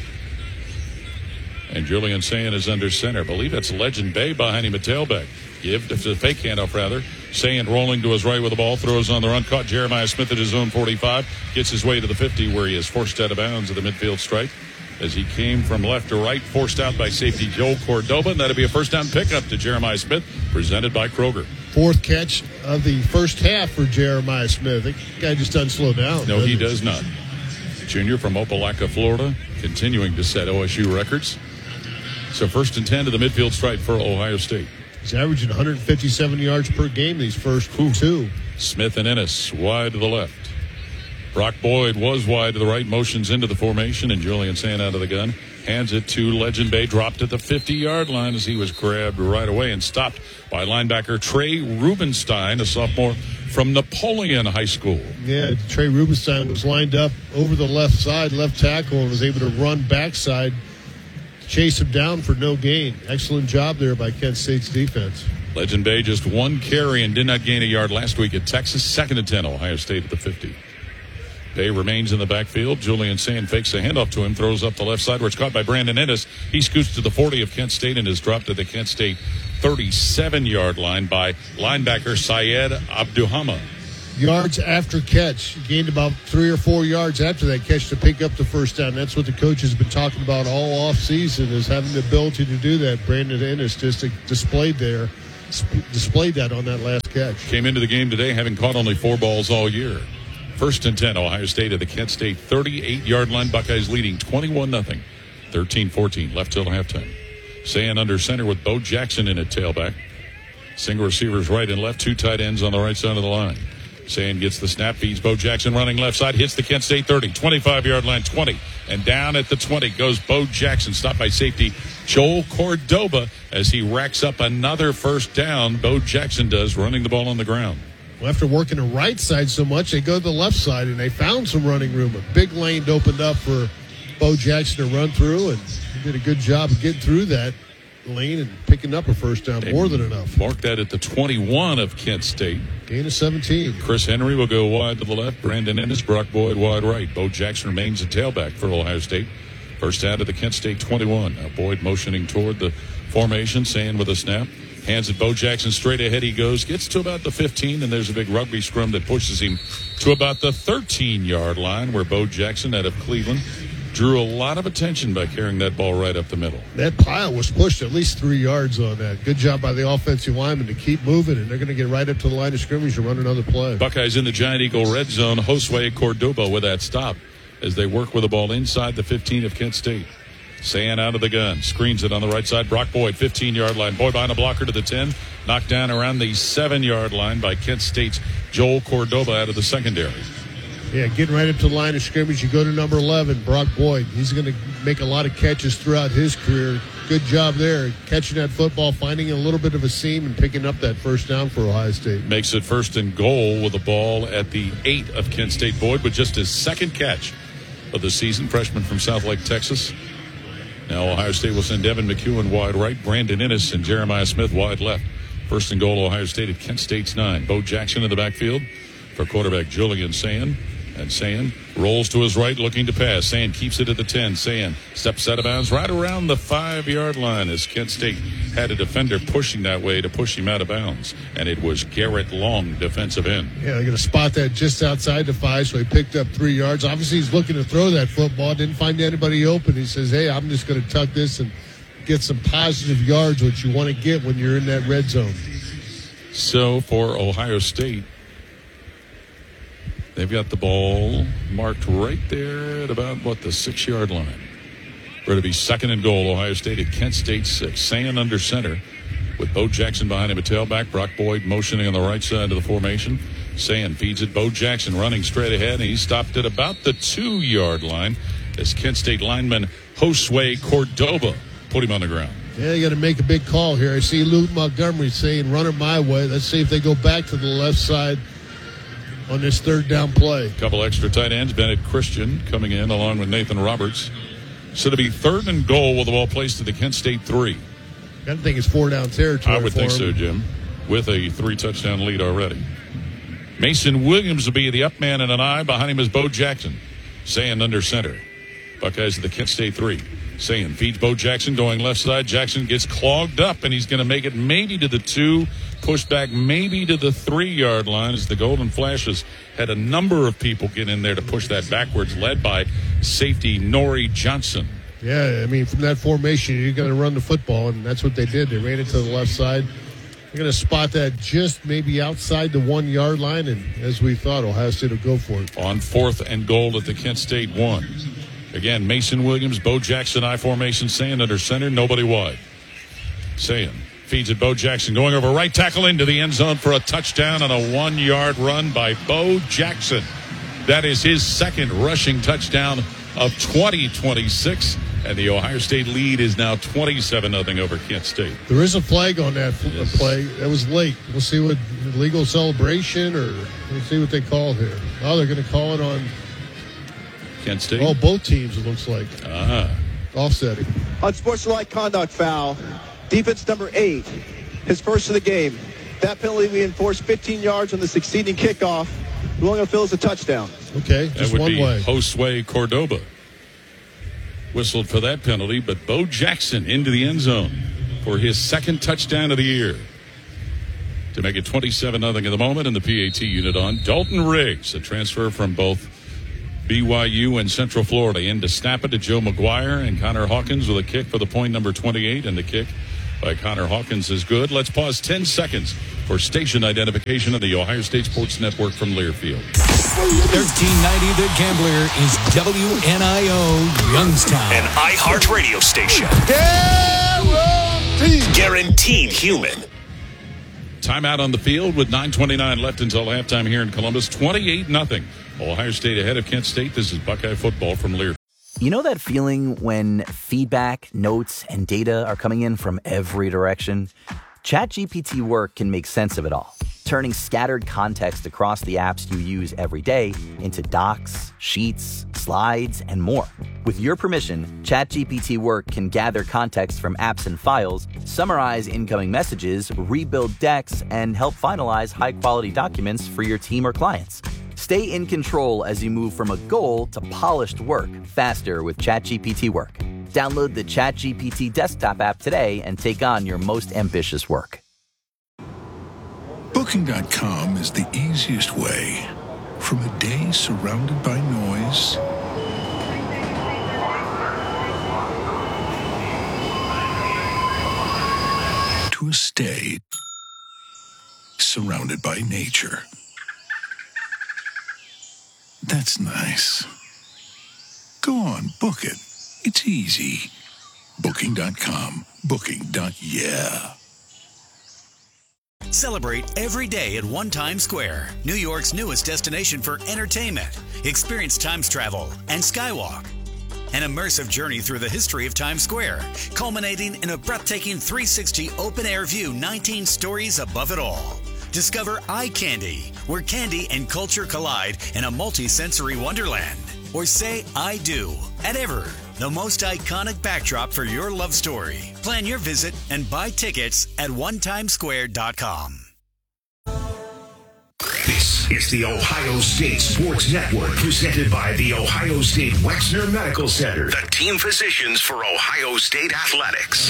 And Julian Sand is under center. I believe that's Legend Bay behind him at tailback. Give to the fake handoff, rather. Sand rolling to his right with the ball. Throws on the run. Caught Jeremiah Smith at his own forty-five. Gets his way to the fifty where he is forced out of bounds at the midfield stripe. As he came from left to right, forced out by safety Joel Cordoba. And that'll be a first down pickup to Jeremiah Smith, presented by Kroger. Fourth catch of the first half for Jeremiah Smith. That guy just doesn't slow down. No, does he does not. Junior from Opelika, Florida, continuing to set O S U records. So first and ten to the midfield stripe for Ohio State. He's averaging one hundred fifty-seven yards per game these first two. Smith and Ennis wide to the left. Brock Boyd was wide to the right, motions into the formation, and Julian Sand out of the gun. Hands it to Legend Bay, dropped at the fifty-yard line as he was grabbed right away and stopped by linebacker Trey Rubenstein, a sophomore from Napoleon High School. Yeah, Trey Rubenstein was lined up over the left side, left tackle, and was able to run backside chase him down for no gain. Excellent job there by Kent State's defense. Legend Bay just one carry and did not gain a yard last week at Texas. Second and ten, Ohio State at the fifty. Bay remains in the backfield. Julian Sand fakes a handoff to him, throws up the left side where it's caught by Brandon Ennis. He scoots to the forty of Kent State and is dropped at the Kent State thirty-seven-yard line by linebacker Syed Abduhama. Yards after catch. He gained about three or four yards after that catch to pick up the first down. That's what the coach has been talking about all offseason, is having the ability to do that. Brandon Ennis just displayed there, displayed that on that last catch. Came into the game today having caught only four balls all year. First and ten, Ohio State at the Kent State thirty-eight-yard line. Buckeyes leading twenty-one nothing. thirteen fourteen, left till halftime. Sayan under center with Bo Jackson in at tailback. Single receivers right and left, two tight ends on the right side of the line. Sayan gets the snap, feeds Bo Jackson running left side, hits the Kent State thirty, twenty-five-yard line, twenty. And down at the twenty goes Bo Jackson, stopped by safety Joel Cordoba as he racks up another first down. Bo Jackson does, running the ball on the ground. Well, after working the right side so much, they go to the left side, and they found some running room. A big lane opened up for Bo Jackson to run through, and he did a good job of getting through that lane and picking up a first down, they more than enough. Mark that at the twenty-one of Kent State. Gain of seventeen. Chris Henry will go wide to the left. Brandon Ennis, Brock Boyd wide right. Bo Jackson remains a tailback for Ohio State. First out of the Kent State twenty-one. Now Boyd motioning toward the formation, saying with a snap. Hands it Bo Jackson straight ahead he goes. Gets to about the fifteen, and there's a big rugby scrum that pushes him to about the thirteen-yard line, where Bo Jackson out of Cleveland drew a lot of attention by carrying that ball right up the middle. That pile was pushed at least three yards on that. Good job by the offensive lineman to keep moving, and they're going to get right up to the line of scrimmage and run another play. Buckeyes in the Giant Eagle red zone. Josue Cordoba with that stop as they work with the ball inside the fifteen of Kent State. Sayan out of the gun. Screens it on the right side. Brock Boyd, fifteen-yard line. Boyd behind a blocker to the ten. Knocked down around the seven-yard line by Kent State's Joel Cordoba out of the secondary. Yeah, getting right up to the line of scrimmage. You go to number eleven, Brock Boyd. He's going to make a lot of catches throughout his career. Good job there, catching that football, finding a little bit of a seam, and picking up that first down for Ohio State. Makes it first and goal with the ball at the eight of Kent State. Boyd with just his second catch of the season. Freshman from Southlake, Texas. Now Ohio State will send Devin McEwen wide right, Brandon Ennis and Jeremiah Smith wide left. First and goal, Ohio State at Kent State's nine. Bo Jackson in the backfield for quarterback Julian Sayan. And Sayan rolls to his right, looking to pass. Sayan keeps it at the ten. Sayan steps out of bounds right around the five-yard line as Kent State had a defender pushing that way to push him out of bounds. And it was Garrett Long, defensive end. Yeah, they're going to spot that just outside the five, so he picked up three yards. Obviously, he's looking to throw that football. Didn't find anybody open. He says, hey, I'm just going to tuck this and get some positive yards, which you want to get when you're in that red zone. So for Ohio State, they've got the ball marked right there at about, what, the six-yard line. We're to be second and goal, Ohio State at Kent State six. Sayan under center with Bo Jackson behind him at tailback. Brock Boyd motioning on the right side of the formation. Sayan feeds it. Bo Jackson running straight ahead, and he stopped at about the two-yard line as Kent State lineman Josue Cordoba put him on the ground. Yeah, you got to make a big call here. I see Luke Montgomery saying, run it my way. Let's see if they go back to the left side on this third down play. A couple extra tight ends. Bennett Christian coming in along with Nathan Roberts. So to be third and goal with the ball placed to the Kent State three. I don't think it's four down territory. I would for think him. so, Jim, with a three touchdown lead already. Mason Williams will be the up man and an eye. Behind him is Bo Jackson. Sayan under center. Buckeyes at the Kent State three. Sayan feeds Bo Jackson going left side. Jackson gets clogged up, and he's going to make it maybe to the two. Pushed back maybe to the three-yard line as the Golden Flashes had a number of people get in there to push that backwards, led by safety Nori Johnson. Yeah, I mean, from that formation, you're going to run the football, and that's what they did. They ran it to the left side. They're going to spot that just maybe outside the one-yard line, and as we thought, Ohio State will go for it. On fourth and goal at the Kent State one. Again, Mason Williams, Bo Jackson, I formation, Sayan under center, nobody wide. Sayan feeds it, Bo Jackson going over right tackle into the end zone for a touchdown on a one-yard run by Bo Jackson. That is his second rushing touchdown of twenty twenty-six, and the Ohio State lead is now twenty-seven nothing over Kent State. There is a flag on that yes. play. That was late. We'll see what legal celebration, or we'll see what they call here. Oh, they're going to call it on Kent State. Oh, both teams, it looks like. Ah. offsetting. Unsportsmanlike conduct foul. Defense number eight. His first of the game. That penalty we enforced fifteen yards on the succeeding kickoff. Ruling a field as a touchdown. Okay, that just would one be way. Josue Cordoba whistled for that penalty, but Bo Jackson into the end zone for his second touchdown of the year to make it twenty-seven nothing at the moment. And the P A T unit on. Dalton Riggs, a transfer from both B Y U and Central Florida, in to snap it to Joe McGuire, and Connor Hawkins with a kick for the point number twenty-eight, and the kick by Connor Hawkins is good. Let's pause ten seconds for station identification of the Ohio State Sports Network from Learfield. thirteen ninety The Gambler is W N I O Youngstown. An iHeartRadio station. Guaranteed. Guaranteed human. Timeout on the field with nine twenty-nine left until halftime here in Columbus. twenty-eight nothing. Ohio State ahead of Kent State. This is Buckeye football from Learfield. You know that feeling when feedback, notes, and data are coming in from every direction? ChatGPT Work can make sense of it all, turning scattered context across the apps you use every day into docs, sheets, slides, and more. With your permission, ChatGPT Work can gather context from apps and files, summarize incoming messages, rebuild decks, and help finalize high-quality documents for your team or clients. Stay in control as you move from a goal to polished work faster with ChatGPT Work. Download the ChatGPT desktop app today and take on your most ambitious work. Booking dot com is the easiest way. From a day surrounded by noise to a stay surrounded by nature. That's nice. Go on, book it. It's easy. Booking dot com. Booking. Yeah. Celebrate every day at One Times Square, New York's newest destination for entertainment. Experience Times Travel and Skywalk. An immersive journey through the history of Times Square, culminating in a breathtaking three sixty open-air view, nineteen stories above it all. Discover Eye Candy, where candy and culture collide in a multi-sensory wonderland. Or say I do at Ever, the most iconic backdrop for your love story. Plan your visit and buy tickets at one times square dot com. This is the Ohio State Sports Network, presented by the Ohio State Wexner Medical Center, the team physicians for Ohio State athletics.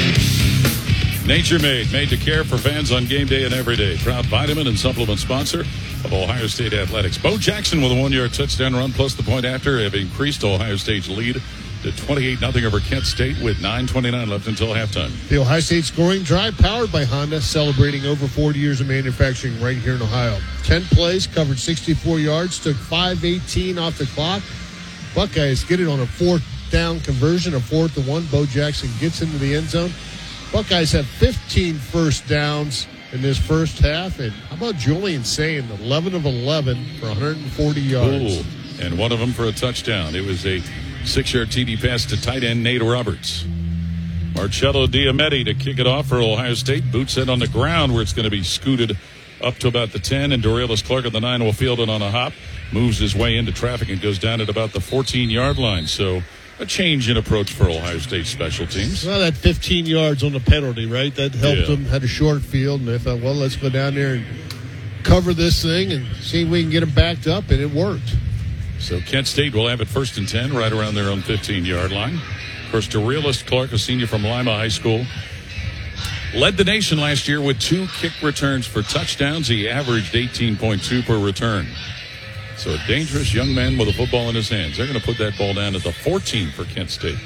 Nature Made, made to care for fans on game day and every day. Proud vitamin and supplement sponsor of Ohio State athletics. Bo Jackson with a one-yard touchdown run plus the point after have increased Ohio State's lead to twenty-eight nothing over Kent State with nine twenty-nine left until halftime. The Ohio State scoring drive powered by Honda, celebrating over forty years of manufacturing right here in Ohio. ten plays, covered sixty-four yards, took five eighteen off the clock. Buckeyes get it on a fourth down conversion, a fourth to one. Bo Jackson gets into the end zone. Buckeyes have fifteen first downs in this first half. And how about Julian saying eleven of eleven for one hundred forty yards? Ooh, and one of them for a touchdown. It was a six-yard T D pass to tight end Nate Roberts. Marcello Diametti to kick it off for Ohio State. Boots it on the ground where it's going to be scooted up to about the ten. And Dorelis Clark at the nine will field it on a hop. Moves his way into traffic and goes down at about the fourteen-yard line. So a change in approach for Ohio State special teams. Well, that fifteen yards on the penalty, right? That helped Yeah. them. Had a short field, and they thought, well, let's go down there and cover this thing and see if we can get them backed up, and it worked. So Kent State will have it first and ten right around their own fifteen-yard line. Of course, Dorelis Clark, a senior from Lima High School, led the nation last year with two kick returns for touchdowns. He averaged eighteen point two per return. So a dangerous young man with a football in his hands. They're going to put that ball down at the fourteen for Kent State.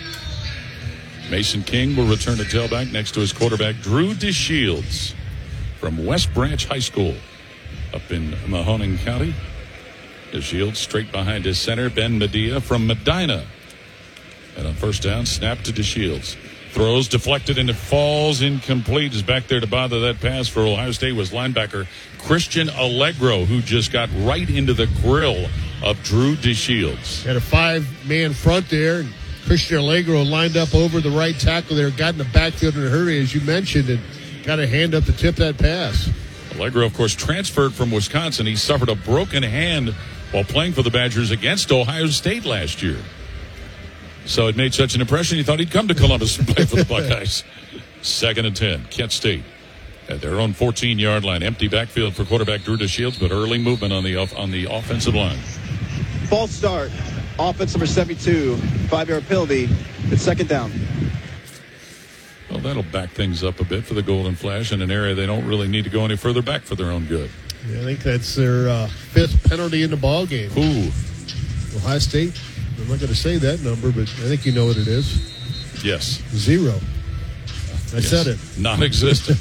Mason King will return to tailback next to his quarterback, Drew DeShields from West Branch High School up in Mahoning County. DeShields straight behind his center, Ben Medea from Medina. And on first down, snap to DeShields. Throws deflected and it falls incomplete. Is back there to bother that pass for Ohio State was linebacker Christian Allegro, who just got right into the grill of Drew DeShields. Had a five-man front there, and Christian Allegro lined up over the right tackle there, got in the backfield in a hurry, as you mentioned, and got a hand up to tip that pass. Allegro, of course, transferred from Wisconsin. He suffered a broken hand while playing for the Badgers against Ohio State last year. So it made such an impression, you thought he'd come to Columbus and play for the Buckeyes. Second and ten. Kent State at their own fourteen-yard line. Empty backfield for quarterback Drew DeShields, but early movement on the off, on the offensive line. False start. Offense number seventy-two. Five-yard penalty. It's second down. Well, that'll back things up a bit for the Golden Flash in an area they don't really need to go any further back for their own good. Yeah, I think that's their uh, fifth penalty in the ball game. Ooh. Ohio State, I'm not going to say that number, but I think you know what it is. Yes. Zero. I yes. said it. Non-existent.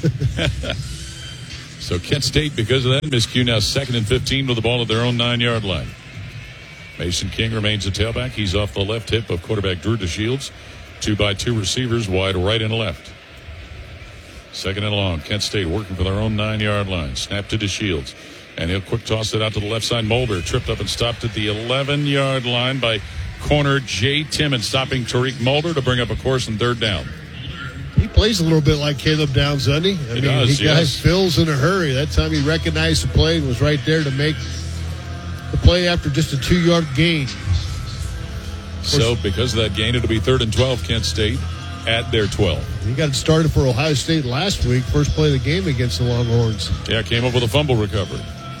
So Kent State, because of that, miscue now second and fifteen with the ball at their own nine-yard line. Mason King remains a tailback. He's off the left hip of quarterback Drew DeShields. Two by two receivers, wide right and left. Second and long. Kent State working for their own nine-yard line. Snap to DeShields. And he'll quick toss it out to the left side. Mulder tripped up and stopped at the eleven-yard line by corner Jay Timmons, stopping Tariq Mulder to bring up a course and third down. He plays a little bit like Caleb Downs, doesn't he? I he mean, does, he got yes. his fills in a hurry. That time he recognized the play and was right there to make the play after just a two-yard gain. So because of that gain, it'll be third and twelve, Kent State at their twelve. He got it started for Ohio State last week, first play of the game against the Longhorns. Yeah, came up with a fumble recovery.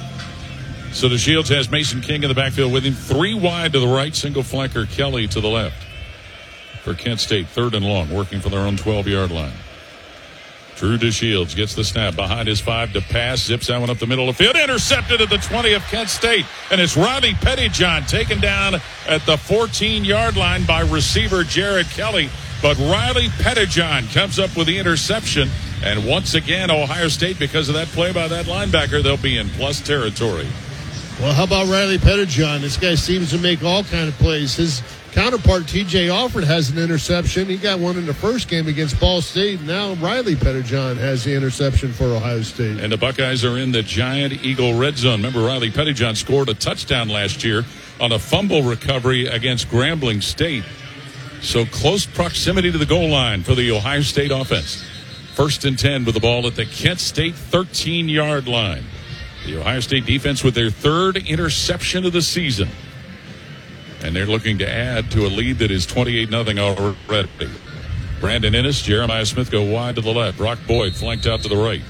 So DeShields has Mason King in the backfield with him. Three wide to the right, single flanker Kelly to the left. For Kent State, third and long, working for their own twelve-yard line. Drew DeShields gets the snap behind his five to pass, zips that one up the middle of the field, intercepted at the twenty of Kent State, and it's Riley Pettyjohn taken down at the fourteen-yard line by receiver Jared Kelly, but Riley Pettyjohn comes up with the interception, and once again, Ohio State, because of that play by that linebacker, they'll be in plus territory. Well, how about Riley Pettyjohn? This guy seems to make all kind of plays. His counterpart, T J Alford, has an interception. He got one in the first game against Ball State. Now Riley Pettyjohn has the interception for Ohio State. And the Buckeyes are in the Giant Eagle red zone. Remember, Riley Pettyjohn scored a touchdown last year on a fumble recovery against Grambling State. So close proximity to the goal line for the Ohio State offense. First and ten with the ball at the Kent State thirteen-yard line. The Ohio State defense with their third interception of the season. And they're looking to add to a lead that is twenty-eight nothing already. Brandon Ennis, Jeremiah Smith go wide to the left. Brock Boyd flanked out to the right.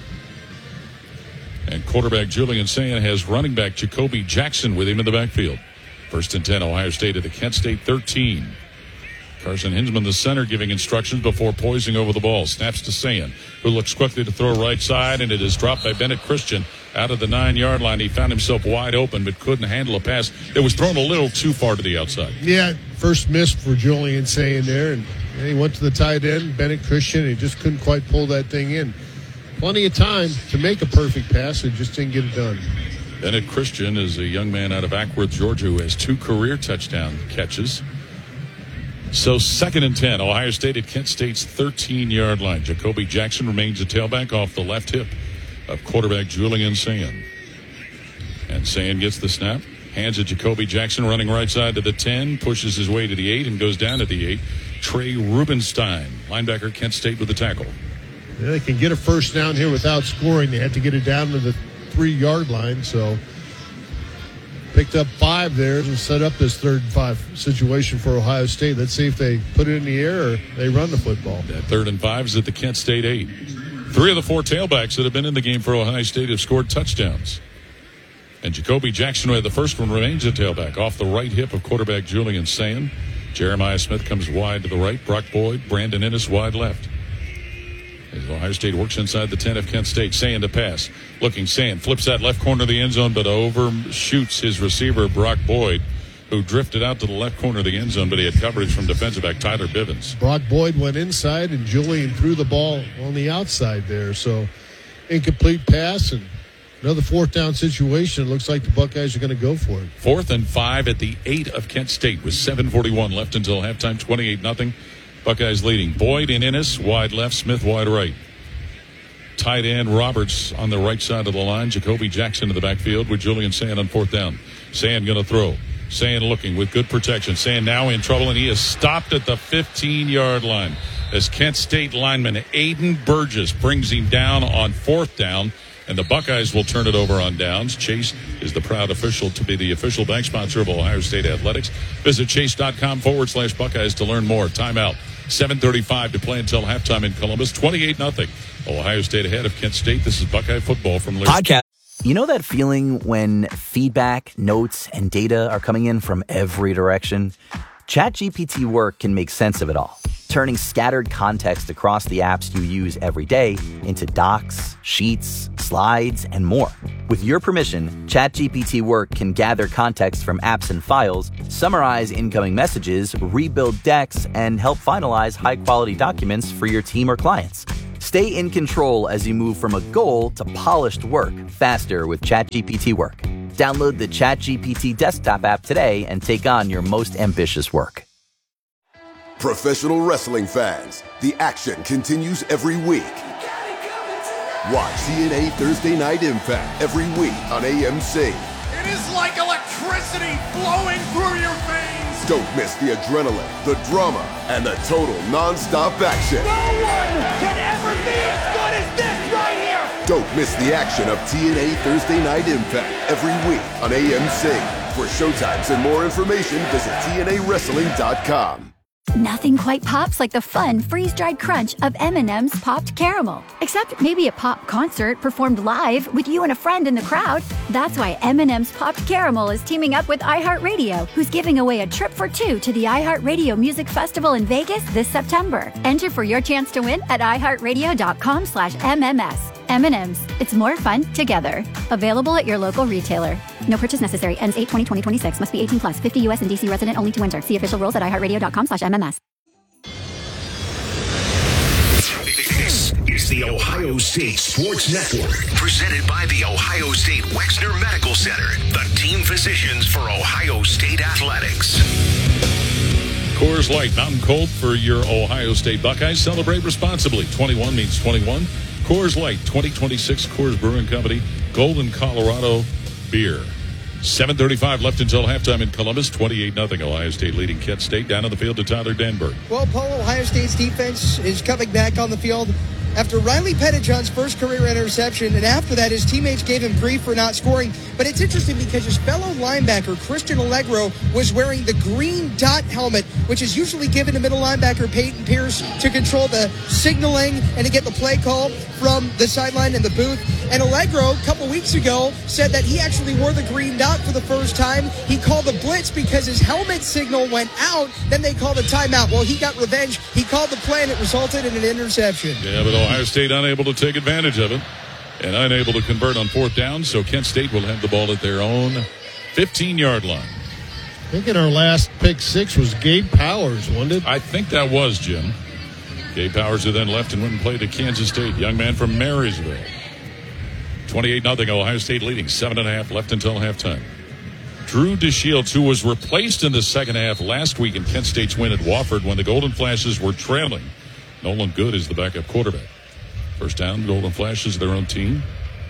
And quarterback Julian Sayin has running back Jacoby Jackson with him in the backfield. First and ten, Ohio State at the Kent State thirteen. Carson Hinsman, the center, giving instructions before poising over the ball. Snaps to Sayin, who looks quickly to throw right side, and it is dropped by Bennett Christian out of the nine-yard line. He found himself wide open, but couldn't handle a pass. It was thrown a little too far to the outside. Yeah, first miss for Julian Sayin there, and, and he went to the tight end, Bennett Christian, and he just couldn't quite pull that thing in. Plenty of time to make a perfect pass, and just didn't get it done. Bennett Christian is a young man out of Ackworth, Georgia, who has two career touchdown catches. So second and ten, Ohio State at Kent State's thirteen-yard line. Jacoby Jackson remains a tailback off the left hip of quarterback Julian Sayin. And Sayin gets the snap, hands it Jacoby Jackson running right side to the ten, pushes his way to the eight and goes down to the eight. Trey Rubenstein, linebacker Kent State with the tackle. Yeah, they can get a first down here without scoring. They had to get it down to the three-yard line, so picked up five there and set up this third and five situation for Ohio State. Let's see if they put it in the air or they run the football. That third and five is at the Kent State eight. Three of the four tailbacks that have been in the game for Ohio State have scored touchdowns. And Jacoby Jackson, who had the first one, remains a tailback off the right hip of quarterback Julian Sayin. Jeremiah Smith comes wide to the right. Brock Boyd, Brandon Ennis wide left. As Ohio State works inside the ten of Kent State. Sayin to pass. Looking, Sayin flips that left corner of the end zone, but overshoots his receiver, Brock Boyd, who drifted out to the left corner of the end zone, but he had coverage from defensive back Tyler Bivens. Brock Boyd went inside, and Julian threw the ball on the outside there. So incomplete pass, and another fourth down situation. It looks like the Buckeyes are going to go for it. Fourth and five at the eight of Kent State with seven forty-one left until halftime, twenty-eight nothing. Buckeyes leading. Boyd and Ennis wide left, Smith wide right. Tight end Roberts on the right side of the line. Jacoby Jackson in the backfield with Julian Sayin on fourth down. Sayin going to throw. Sayin looking with good protection. Sayin now in trouble, and he is stopped at the fifteen-yard line as Kent State lineman Aiden Burgess brings him down on fourth down and the Buckeyes will turn it over on downs. Chase is the proud official to be the official bank sponsor of Ohio State Athletics. Visit chase.com forward slash Buckeyes to learn more. Timeout. seven thirty-five to play until halftime in Columbus. twenty-eight nothing. Ohio State ahead of Kent State. This is Buckeye football from Lear. Podcast. You know that feeling when feedback, notes, and data are coming in from every direction? ChatGPT Work can make sense of it all, turning scattered context across the apps you use every day into docs, sheets, slides, and more. With your permission, ChatGPT Work can gather context from apps and files, summarize incoming messages, rebuild decks, and help finalize high-quality documents for your team or clients. Stay in control as you move from a goal to polished work faster with ChatGPT Work. Download the ChatGPT desktop app today and take on your most ambitious work. Professional wrestling fans, the action continues every week. Watch T N A Thursday Night Impact every week on A M C. It is like electricity flowing through your veins. Don't miss the adrenaline, the drama, and the total non-stop action. No one can ever be as good as this right here. Don't miss the action of T N A Thursday Night Impact every week on A M C. For showtimes and more information, visit T N A wrestling dot com. Nothing quite pops like the fun, freeze-dried crunch of M and M's Popped Caramel. Except maybe a pop concert performed live with you and a friend in the crowd. That's why M and M's Popped Caramel is teaming up with iHeartRadio, who's giving away a trip for two to the iHeartRadio Music Festival in Vegas this September. Enter for your chance to win at iHeartRadio.com slash MMS. M and M's. It's more fun together. Available at your local retailer. No purchase necessary. Ends eight twenty twenty twenty-six. Must be eighteen plus. fifty U S and D C resident only to enter. See official rules at iHeartRadio.com slash MMS. This is the Ohio State Sports Network, presented by the Ohio State Wexner Medical Center, the team physicians for Ohio State Athletics. Coors Light, Mountain Cold for your Ohio State Buckeyes. Celebrate responsibly. twenty-one means twenty-one. Coors Light, twenty twenty-six, Coors Brewing Company, Golden, Colorado beer. seven thirty-five left until halftime in Columbus. twenty-eight nothing. Ohio State leading Kent State. Down on the field to Tyler Danberg. Well, Paul, Ohio State's defense is coming back on the field after Riley Pettijohn's first career interception, and after that, his teammates gave him grief for not scoring. But it's interesting because his fellow linebacker, Christian Allegro, was wearing the green dot helmet, which is usually given to middle linebacker Peyton Pierce to control the signaling and to get the play call from the sideline and the booth. And Allegro, a couple weeks ago, said that he actually wore the green dot for the first time. He called the blitz because his helmet signal went out. Then they called a timeout. Well, he got revenge. He called the play, and it resulted in an interception. Yeah, but Ohio State unable to take advantage of it and unable to convert on fourth down, so Kent State will have the ball at their own fifteen-yard line. I think in our last pick six was Gabe Powers, wasn't it? I think that was, Jim. Gabe Powers, who then left and went and played at Kansas State. Young man from Marysville. twenty-eight nothing, Ohio State leading. Seven and a half left until halftime. Drew DeShields, who was replaced in the second half last week in Kent State's win at Wofford when the Golden Flashes were trailing. Nolan Good is the backup quarterback. First down, Golden Flashes, their own team.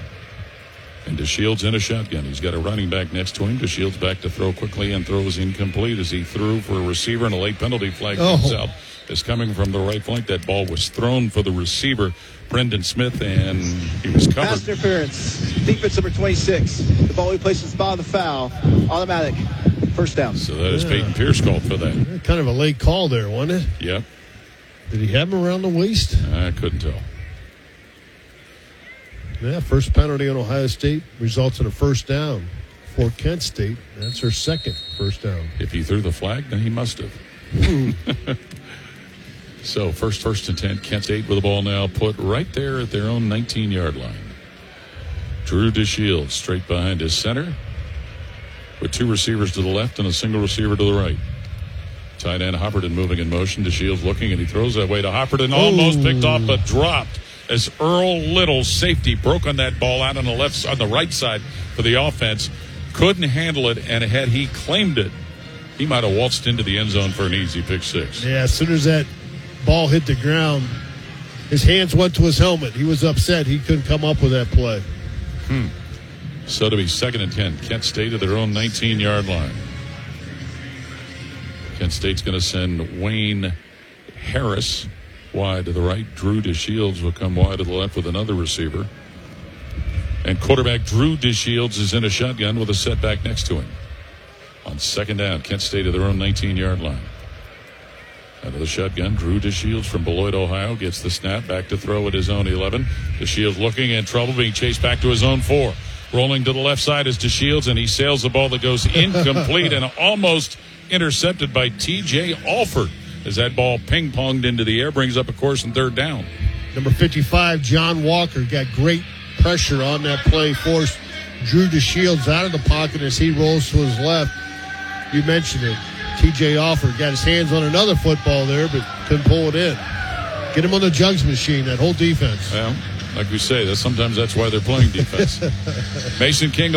And DeShields in a shotgun. He's got a running back next to him. DeShields back to throw quickly and throws incomplete as he threw for a receiver, and a late penalty flag comes Oh. out. Is coming from the right flank. That ball was thrown for the receiver, Brendan Smith, and he was covered. Pass interference. Defense number twenty-six. The ball replaces the spot of the foul. Automatic. First down. So that is Yeah. Peyton Pierce called for that. Kind of a late call there, wasn't it? Yep. Did he have him around the waist? I couldn't tell. Yeah, first penalty on Ohio State results in a first down for Kent State. That's her second first down. If he threw the flag, then he must have. So first, first and ten, Kent State with the ball now put right there at their own nineteen-yard line. Drew DeShields straight behind his center with two receivers to the left and a single receiver to the right. Tight end Hopperton moving in motion. DeShields looking, and he throws that way to Hopperton. Almost Ooh. picked off, but dropped as Earl Little, safety, broke on that ball out on the left, on the right side for the offense. Couldn't handle it, and had he claimed it, he might have waltzed into the end zone for an easy pick six. Yeah, as soon as that ball hit the ground, his hands went to his helmet. He was upset he couldn't come up with that play. Hmm. So to be second and ten, Kent State at their own nineteen-yard line. Kent State's going to send Wayne Harris wide to the right. Drew DeShields will come wide to the left with another receiver. And quarterback Drew DeShields is in a shotgun with a setback next to him. On second down, Kent State at their own nineteen-yard line. Out of the shotgun, Drew DeShields from Beloit, Ohio, gets the snap, back to throw at his own eleven. DeShields looking in trouble, being chased back to his own four. Rolling to the left side is DeShields, and he sails the ball that goes incomplete and almost intercepted by T J Alford as that ball ping-ponged into the air, brings up a course and third down. Number fifty-five, John Walker, got great pressure on that play, forced Drew DeShields out of the pocket as he rolls to his left. You mentioned it. T J Alford got his hands on another football there, but couldn't pull it in. Get him on the jugs machine, that whole defense. Well, like we say, that sometimes that's why they're playing defense. Mason King